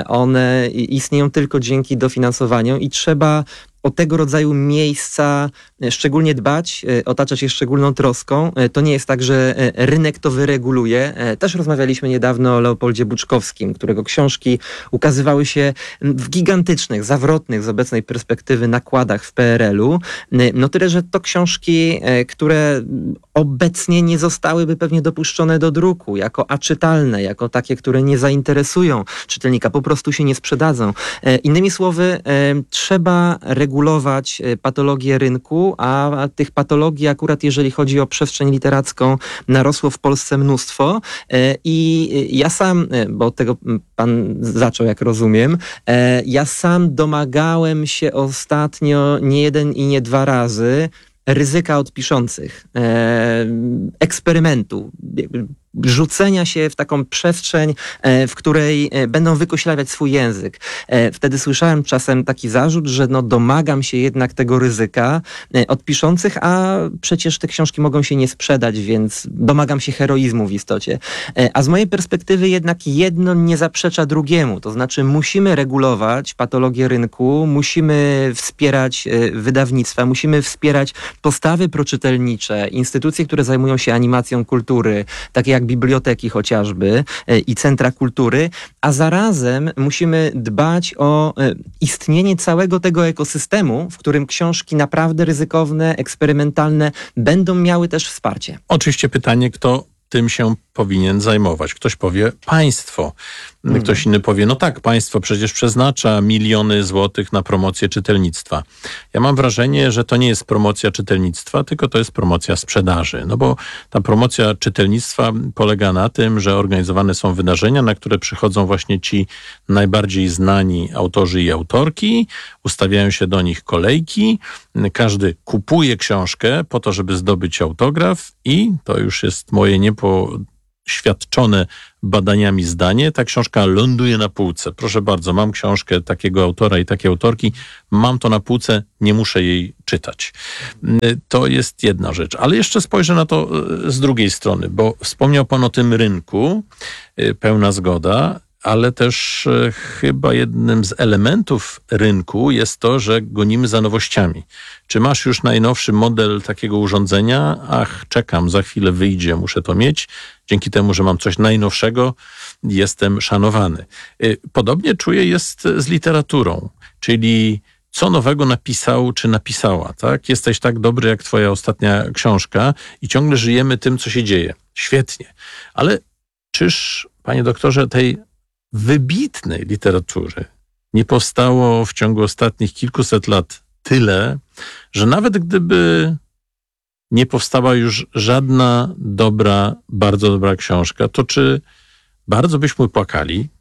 One istnieją tylko dzięki dofinansowaniu i trzeba o tego rodzaju miejsca szczególnie dbać, otaczać je szczególną troską. To nie jest tak, że rynek to wyreguluje. Też rozmawialiśmy niedawno o Leopoldzie Buczkowskim, którego książki ukazywały się w gigantycznych, zawrotnych z obecnej perspektywy nakładach w P R L u. No tyle, że to książki, które obecnie nie zostałyby pewnie dopuszczone do druku, jako aczytalne, jako takie, które nie zainteresują czytelnika, po prostu się nie sprzedadzą. Innymi słowy, trzeba regulować regulować patologię rynku, a tych patologii akurat jeżeli chodzi o przestrzeń literacką narosło w Polsce mnóstwo i ja sam, bo od tego pan zaczął, jak rozumiem, ja sam domagałem się ostatnio nie jeden i nie dwa razy ryzyka od piszących, e, eksperymentu, rzucenia się w taką przestrzeń, w której będą wykoślawiać swój język. Wtedy słyszałem czasem taki zarzut, że no domagam się jednak tego ryzyka od piszących, a przecież te książki mogą się nie sprzedać, więc domagam się heroizmu w istocie. A z mojej perspektywy jednak jedno nie zaprzecza drugiemu. To znaczy musimy regulować patologię rynku, musimy wspierać wydawnictwa, musimy wspierać postawy proczytelnicze, instytucje, które zajmują się animacją kultury, takie jak biblioteki chociażby i centra kultury, a zarazem musimy dbać o istnienie całego tego ekosystemu, w którym książki naprawdę ryzykowne, eksperymentalne będą miały też wsparcie. Oczywiście pytanie, kto tym się powinien zajmować. Ktoś powie państwo. Hmm. Ktoś inny powie, no tak, państwo przecież przeznacza miliony złotych na promocję czytelnictwa. Ja mam wrażenie, że to nie jest promocja czytelnictwa, tylko to jest promocja sprzedaży. No bo ta promocja czytelnictwa polega na tym, że organizowane są wydarzenia, na które przychodzą właśnie ci najbardziej znani autorzy i autorki, ustawiają się do nich kolejki, każdy kupuje książkę po to, żeby zdobyć autograf i to już jest moje niepoświadczone badaniami zdanie, ta książka ląduje na półce. Proszę bardzo, mam książkę takiego autora i takiej autorki, mam to na półce, nie muszę jej czytać. To jest jedna rzecz. Ale jeszcze spojrzę na to z drugiej strony, bo wspomniał pan o tym rynku, pełna zgoda, ale też chyba jednym z elementów rynku jest to, że gonimy za nowościami. Czy masz już najnowszy model takiego urządzenia? Ach, czekam, za chwilę wyjdzie, muszę to mieć. Dzięki temu, że mam coś najnowszego, jestem szanowany. Podobnie czuję jest z literaturą, czyli co nowego napisał czy napisała, tak? Jesteś tak dobry jak twoja ostatnia książka i ciągle żyjemy tym, co się dzieje. Świetnie. Ale czyż, panie doktorze, tej wybitnej literatury nie powstało w ciągu ostatnich kilkuset lat tyle, że nawet gdyby nie powstała już żadna dobra, bardzo dobra książka, to czy bardzo byśmy płakali?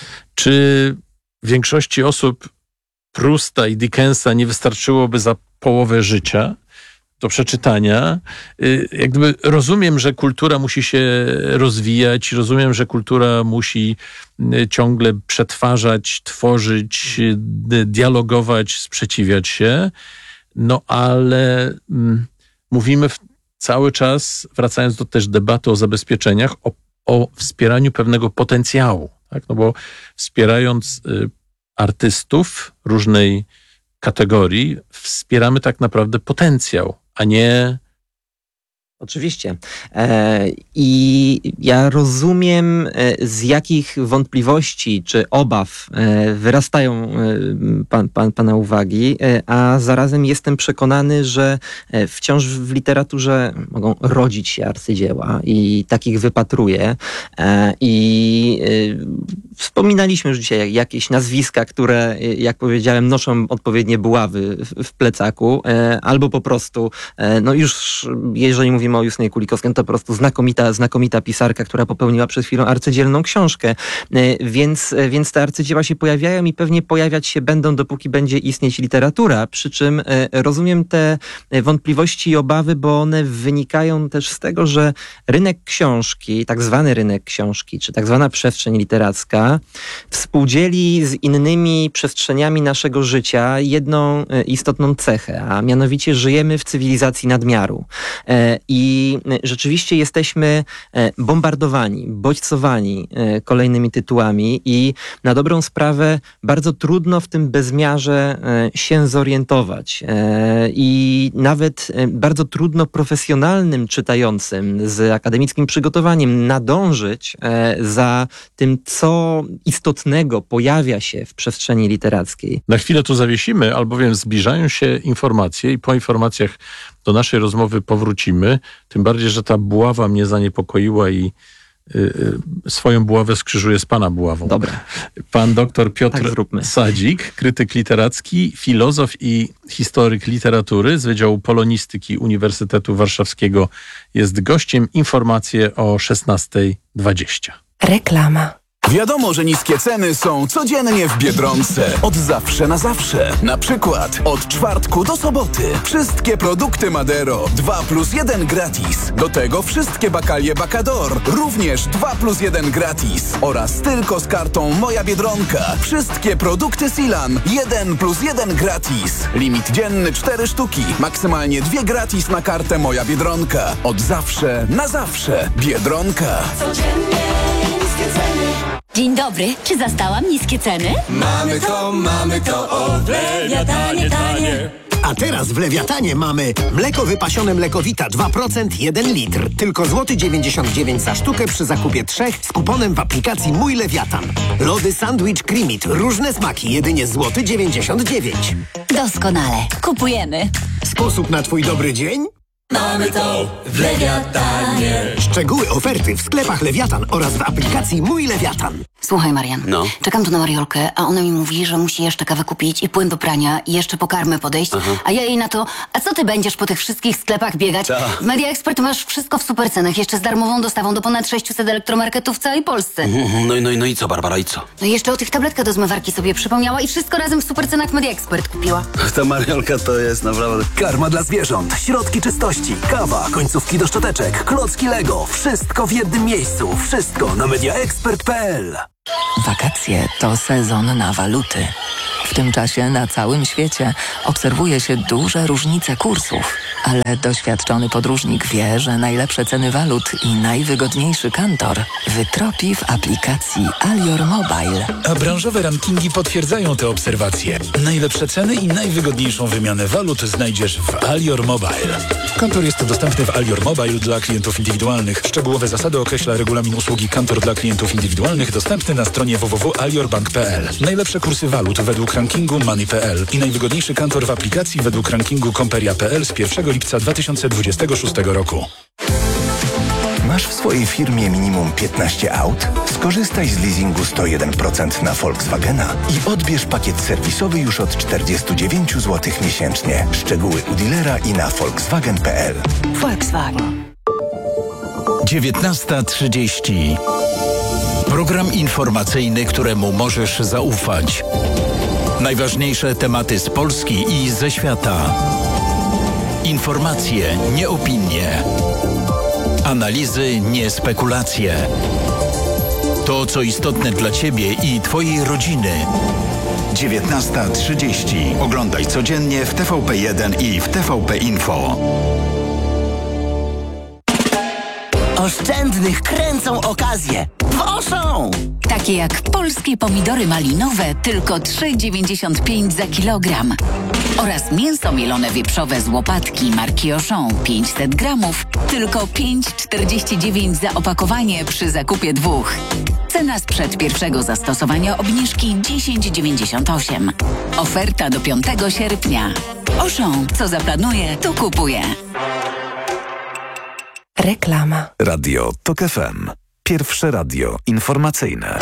Czy większości osób Prusta i Dickensa nie wystarczyłoby za połowę życia do przeczytania? Jak gdyby rozumiem, że kultura musi się rozwijać, rozumiem, że kultura musi ciągle przetwarzać, tworzyć, dialogować, sprzeciwiać się, no ale mm, mówimy w, cały czas, wracając do też debaty o zabezpieczeniach, o, o wspieraniu pewnego potencjału, tak? No bo wspierając y, artystów różnej kategorii, wspieramy tak naprawdę potencjał, a nie... Oczywiście. E, I ja rozumiem, e, z jakich wątpliwości czy obaw e, wyrastają e, pan, pan, pana uwagi, e, a zarazem jestem przekonany, że e, wciąż w literaturze mogą rodzić się arcydzieła i takich wypatruję. E, I e, wspominaliśmy już dzisiaj jakieś nazwiska, które, jak powiedziałem, noszą odpowiednie buławy w, w plecaku, e, albo po prostu, e, no już jeżeli mówimy o Justynie Kulikowskiej, to po prostu znakomita, znakomita pisarka, która popełniła przed chwilą arcydzielną książkę. Więc, więc te arcydzieła się pojawiają i pewnie pojawiać się będą, dopóki będzie istnieć literatura. Przy czym rozumiem te wątpliwości i obawy, bo one wynikają też z tego, że rynek książki, tak zwany rynek książki, czy tak zwana przestrzeń literacka, współdzieli z innymi przestrzeniami naszego życia jedną istotną cechę, a mianowicie żyjemy w cywilizacji nadmiaru. I rzeczywiście jesteśmy bombardowani, bodźcowani kolejnymi tytułami i na dobrą sprawę bardzo trudno w tym bezmiarze się zorientować. I nawet bardzo trudno profesjonalnym czytającym z akademickim przygotowaniem nadążyć za tym, co istotnego pojawia się w przestrzeni literackiej. Na chwilę tu zawiesimy, albowiem zbliżają się informacje i po informacjach do naszej rozmowy powrócimy. Tym bardziej, że ta buława mnie zaniepokoiła i y, y, swoją buławę skrzyżuję z pana buławą. Dobra. Pan doktor Piotr tak Sadzik, krytyk literacki, filozof i historyk literatury z Wydziału Polonistyki Uniwersytetu Warszawskiego jest gościem. Informacje o szesnasta dwadzieścia. Reklama. Wiadomo, że niskie ceny są codziennie w Biedronce. Od zawsze na zawsze. Na przykład od czwartku do soboty. Wszystkie produkty Madero dwa plus jeden gratis. Do tego wszystkie bakalie Bacador również dwa plus jeden gratis. Oraz tylko z kartą Moja Biedronka. Wszystkie produkty Silan jeden plus jeden gratis. Limit dzienny cztery sztuki. Maksymalnie dwie gratis na kartę Moja Biedronka. Od zawsze na zawsze. Biedronka. Codziennie niskie ceny. Dzień dobry, czy zastałam niskie ceny? Mamy to, mamy to, o Lewiatanie, tanie. A teraz w Lewiatanie mamy mleko wypasione Mlekowita dwa procent jeden litr. Tylko złoty dziewięćdziesiąt dziewięć za sztukę przy zakupie trzech z kuponem w aplikacji Mój Lewiatan. Lody Sandwich Creamit. Różne smaki. Jedynie złoty dziewięćdziesiąt dziewięć. Doskonale. Kupujemy. Sposób na twój dobry dzień? Mamy to w Lewiatanie. Szczegóły oferty w sklepach Lewiatan oraz w aplikacji Mój Lewiatan. Słuchaj, Marian. No. Czekam tu na Mariolkę, a ona mi mówi, że musi jeszcze kawę kupić i płyn do prania i jeszcze po karmę podejść. Aha. A ja jej na to, a co ty będziesz po tych wszystkich sklepach biegać? Ta. W Media Expert masz wszystko w supercenach, jeszcze z darmową dostawą do ponad sześciuset elektromarketów w całej Polsce. Mhm, No i, no, i, no i co, Barbara, i co? No i jeszcze o tych tabletkach do zmywarki sobie przypomniała i wszystko razem w supercenach w Media Expert kupiła. Ta Mariolka to jest naprawdę... Karma dla zwierząt, środki czystości, kawa, końcówki do szczoteczek, klocki Lego. Wszystko w jednym miejscu. Wszystko na mediaexpert kropka p l. Wakacje to sezon na waluty. W tym czasie na całym świecie obserwuje się duże różnice kursów, ale doświadczony podróżnik wie, że najlepsze ceny walut i najwygodniejszy kantor wytropi w aplikacji Alior Mobile. A branżowe rankingi potwierdzają te obserwacje. Najlepsze ceny i najwygodniejszą wymianę walut znajdziesz w Alior Mobile. Kantor jest dostępny w Alior Mobile dla klientów indywidualnych. Szczegółowe zasady określa regulamin usługi Kantor dla klientów indywidualnych dostępny na stronie w w w kropka aliorbank kropka p l. Najlepsze kursy walut według rankingu Money kropka p l i najwygodniejszy kantor w aplikacji według rankingu Komperia kropka p l z pierwszego lipca dwa tysiące dwudziestego szóstego roku. Masz w swojej firmie minimum piętnaście aut? Skorzystaj z leasingu sto jeden procent na Volkswagena i odbierz pakiet serwisowy już od czterdzieści dziewięć złotych miesięcznie. Szczegóły u dealera i na volkswagen kropka p l. Volkswagen. dziewiętnasta trzydzieści. Program informacyjny, któremu możesz zaufać. Najważniejsze tematy z Polski i ze świata. Informacje, nie opinie. Analizy, nie spekulacje. To, co istotne dla Ciebie i Twojej rodziny. dziewiętnasta trzydzieści. Oglądaj codziennie w T V P jeden i w T V P Info. Oszczędnych kręcą okazje. Woszą! Takie jak polskie pomidory malinowe, tylko trzy dziewięćdziesiąt pięć za kilogram. Oraz mięso mielone wieprzowe z łopatki marki Auchan pięćset gramów, tylko pięć czterdzieści dziewięć za opakowanie przy zakupie dwóch. Cena sprzed pierwszego zastosowania obniżki dziesięć dziewięćdziesiąt osiem. Oferta do piątego sierpnia. Auchan, co zaplanuje, to kupuje. Reklama. Radio TOK F M. Pierwsze radio informacyjne.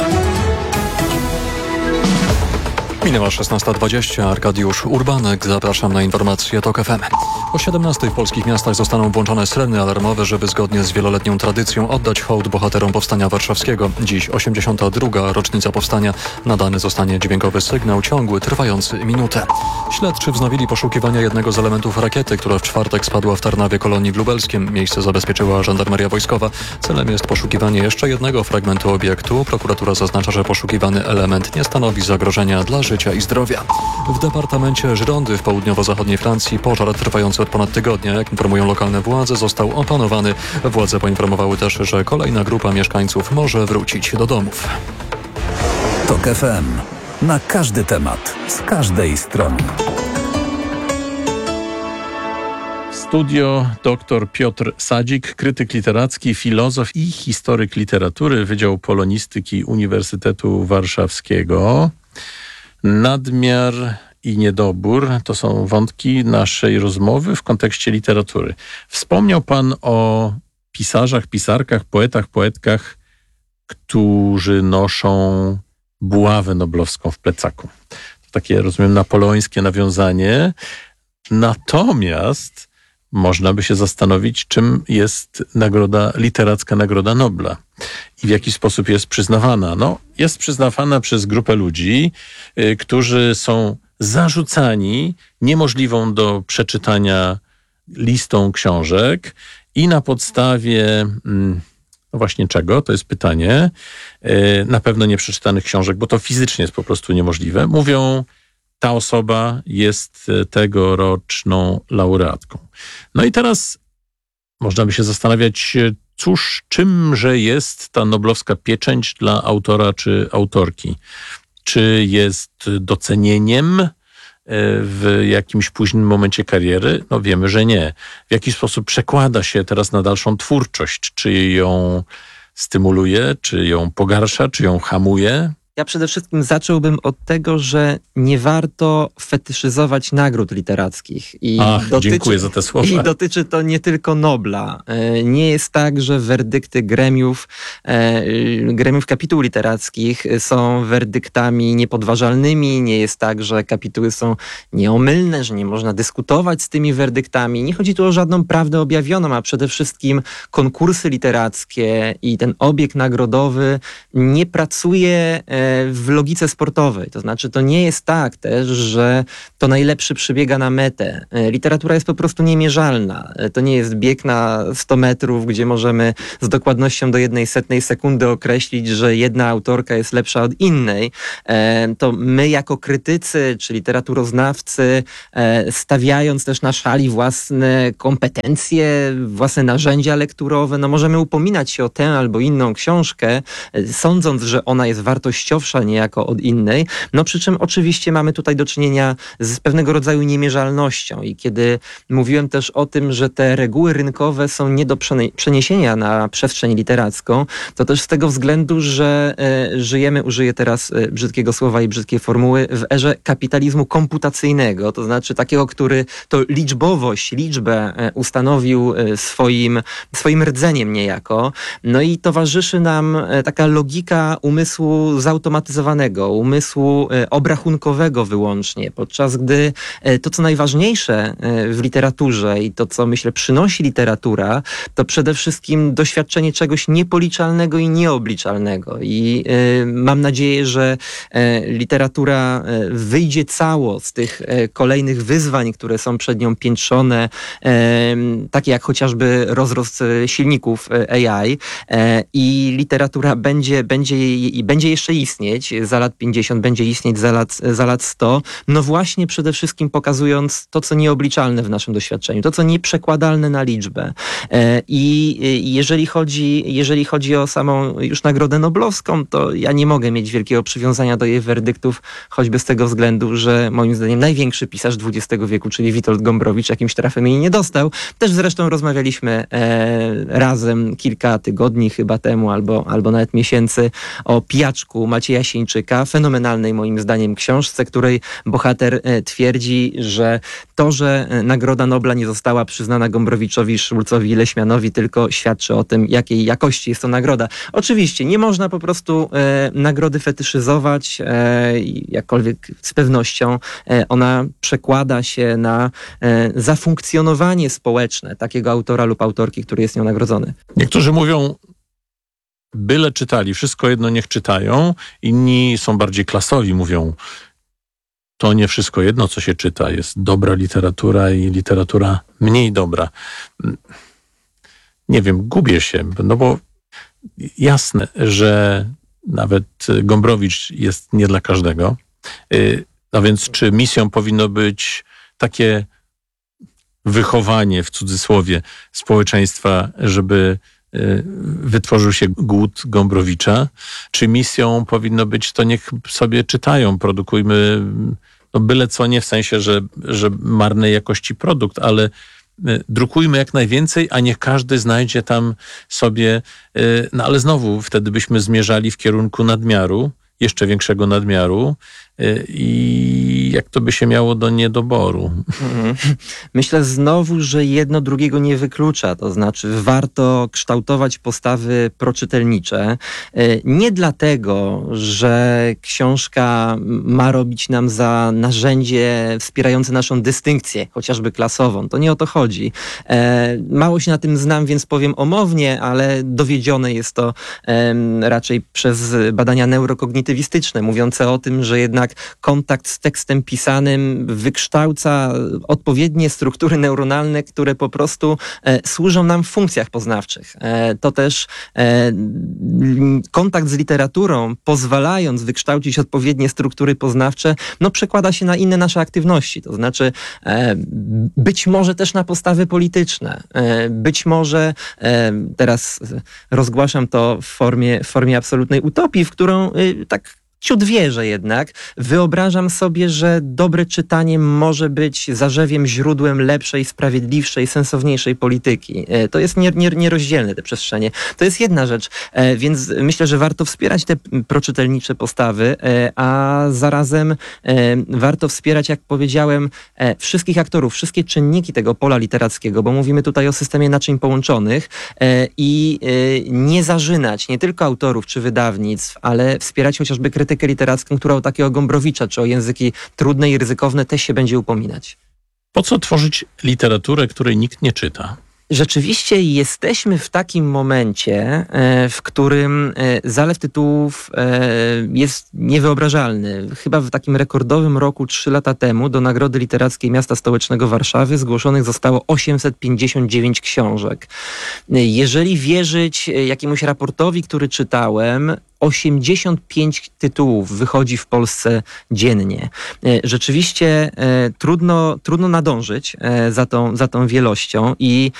Minęła szesnasta dwadzieścia. Arkadiusz Urbanek. Zapraszam na informacje TOK F M. O siedemnastej w polskich miastach zostaną włączone syreny alarmowe, żeby zgodnie z wieloletnią tradycją oddać hołd bohaterom Powstania Warszawskiego. Dziś osiemdziesiąta druga rocznica powstania. Nadany zostanie dźwiękowy sygnał ciągły, trwający minutę. Śledczy wznowili poszukiwania jednego z elementów rakiety, która w czwartek spadła w Tarnawie Kolonii w Lubelskiem. Miejsce zabezpieczyła żandarmeria wojskowa. Celem jest poszukiwanie jeszcze jednego fragmentu obiektu. Prokuratura zaznacza, że poszukiwany element nie stanowi zagrożenia dla życia i zdrowia. W departamencie Girondy w południowo-zachodniej Francji pożar trwający od ponad tygodnia, jak informują lokalne władze, został opanowany. Władze poinformowały też, że kolejna grupa mieszkańców może wrócić do domów. TOK F M. Na każdy temat, z każdej strony. Studio dr Piotr Sadzik, krytyk literacki, filozof i historyk literatury, Wydział Polonistyki Uniwersytetu Warszawskiego. Nadmiar i niedobór to są wątki naszej rozmowy w kontekście literatury. Wspomniał Pan o pisarzach, pisarkach, poetach, poetkach, którzy noszą buławę noblowską w plecaku. To takie, rozumiem, napoleońskie nawiązanie. Natomiast można by się zastanowić, czym jest nagroda literacka, Nagroda Nobla i w jaki sposób jest przyznawana. No, jest przyznawana przez grupę ludzi, y, którzy są zarzucani niemożliwą do przeczytania listą książek i na podstawie, mm, no właśnie czego, to jest pytanie, y, na pewno nieprzeczytanych książek, bo to fizycznie jest po prostu niemożliwe, mówią, ta osoba jest tegoroczną laureatką. No i teraz można by się zastanawiać, cóż, czymże jest ta noblowska pieczęć dla autora czy autorki? Czy jest docenieniem w jakimś późnym momencie kariery? No wiemy, że nie. W jaki sposób przekłada się teraz na dalszą twórczość? Czy ją stymuluje, czy ją pogarsza, czy ją hamuje? Ja przede wszystkim zacząłbym od tego, że nie warto fetyszyzować nagród literackich. I Ach, dotyczy, dziękuję za te słowa. I dotyczy to nie tylko Nobla. Nie jest tak, że werdykty gremiów, gremiów kapituł literackich są werdyktami niepodważalnymi. Nie jest tak, że kapituły są nieomylne, że nie można dyskutować z tymi werdyktami. Nie chodzi tu o żadną prawdę objawioną, a przede wszystkim konkursy literackie i ten obieg nagrodowy nie pracuje w logice sportowej. To znaczy, to nie jest tak też, że to najlepszy przybiega na metę. Literatura jest po prostu niemierzalna. To nie jest bieg na sto metrów, gdzie możemy z dokładnością do jednej setnej sekundy określić, że jedna autorka jest lepsza od innej. To my jako krytycy, czy literaturoznawcy, stawiając też na szali własne kompetencje, własne narzędzia lekturowe, no możemy upominać się o tę albo inną książkę, sądząc, że ona jest wartościowa niejako od innej, no przy czym oczywiście mamy tutaj do czynienia z pewnego rodzaju niemierzalnością i kiedy mówiłem też o tym, że te reguły rynkowe są nie do przeniesienia na przestrzeń literacką, to też z tego względu, że e, żyjemy, użyję teraz e, brzydkiego słowa i brzydkiej formuły, w erze kapitalizmu komputacyjnego, to znaczy takiego, który to liczbowość, liczbę e, ustanowił e, swoim, swoim rdzeniem niejako, no i towarzyszy nam e, taka logika umysłu zautomatyzowanego, umysłu obrachunkowego wyłącznie, podczas gdy to, co najważniejsze w literaturze i to, co myślę przynosi literatura, to przede wszystkim doświadczenie czegoś niepoliczalnego i nieobliczalnego. I y, mam nadzieję, że y, literatura y, wyjdzie cało z tych y, kolejnych wyzwań, które są przed nią piętrzone, y, takie jak chociażby rozrost y, silników y, A I y, i literatura będzie, będzie, i będzie jeszcze istnieć za lat pięćdziesiąt, będzie istnieć za lat, za lat sto, no właśnie przede wszystkim pokazując to, co nieobliczalne w naszym doświadczeniu, to, co nieprzekładalne na liczbę. I jeżeli chodzi, jeżeli chodzi o samą już Nagrodę Noblowską, to ja nie mogę mieć wielkiego przywiązania do jej werdyktów, choćby z tego względu, że moim zdaniem największy pisarz dwudziestego wieku, czyli Witold Gombrowicz, jakimś trafem jej nie dostał. Też zresztą rozmawialiśmy e, razem kilka tygodni chyba temu, albo, albo nawet miesięcy o Pijaczku Macieja Sieńczyka, fenomenalnej moim zdaniem książce, której bohater twierdzi, że to, że Nagroda Nobla nie została przyznana Gombrowiczowi, Szulcowi i Leśmianowi, tylko świadczy o tym, jakiej jakości jest to nagroda. Oczywiście nie można po prostu e, nagrody fetyszyzować, e, jakkolwiek z pewnością e, ona przekłada się na e, zafunkcjonowanie społeczne takiego autora lub autorki, który jest nią nagrodzony. Niektórzy mówią, byle czytali, wszystko jedno niech czytają. Inni są bardziej klasowi, mówią, to nie wszystko jedno, co się czyta. Jest dobra literatura i literatura mniej dobra. Nie wiem, gubię się, no bo jasne, że nawet Gombrowicz jest nie dla każdego. A więc czy misją powinno być takie wychowanie, w cudzysłowie, społeczeństwa, żeby wytworzył się głód Gombrowicza, czy misją powinno być, to niech sobie czytają, produkujmy no byle co, nie w sensie, że, że marnej jakości produkt, ale drukujmy jak najwięcej, a niech każdy znajdzie tam sobie, no ale znowu wtedy byśmy zmierzali w kierunku nadmiaru, jeszcze większego nadmiaru i jak to by się miało do niedoboru? Myślę znowu, że jedno drugiego nie wyklucza, to znaczy warto kształtować postawy proczytelnicze. Nie dlatego, że książka ma robić nam za narzędzie wspierające naszą dystynkcję, chociażby klasową. To nie o to chodzi. Mało się na tym znam, więc powiem omownie, ale dowiedzione jest to raczej przez badania neurokognitywistyczne, mówiące o tym, że jednak kontakt z tekstem pisanym wykształca odpowiednie struktury neuronalne, które po prostu e, służą nam w funkcjach poznawczych. E, to też e, kontakt z literaturą, pozwalając wykształcić odpowiednie struktury poznawcze, no przekłada się na inne nasze aktywności. To znaczy e, być może też na postawy polityczne. E, być może, e, teraz rozgłaszam to w formie, w formie absolutnej utopii, w którą e, tak ciut wierzę jednak. Wyobrażam sobie, że dobre czytanie może być zarzewiem, źródłem lepszej, sprawiedliwszej, sensowniejszej polityki. To jest nie, nie, nierozdzielne, te przestrzenie. To jest jedna rzecz, więc myślę, że warto wspierać te proczytelnicze postawy, a zarazem warto wspierać, jak powiedziałem, wszystkich aktorów, wszystkie czynniki tego pola literackiego, bo mówimy tutaj o systemie naczyń połączonych i nie zarzynać nie tylko autorów czy wydawnictw, ale wspierać chociażby krytykę literacką, która o takiego Gombrowicza, czy o języki trudne i ryzykowne też się będzie upominać. Po co tworzyć literaturę, której nikt nie czyta? Rzeczywiście jesteśmy w takim momencie, w którym zalew tytułów jest niewyobrażalny. Chyba w takim rekordowym roku, trzy lata temu, do Nagrody Literackiej Miasta Stołecznego Warszawy zgłoszonych zostało osiemset pięćdziesiąt dziewięć książek. Jeżeli wierzyć jakiemuś raportowi, który czytałem, osiemdziesiąt pięć tytułów wychodzi w Polsce dziennie. Rzeczywiście e, trudno, trudno nadążyć e, za, tą, za tą wielością i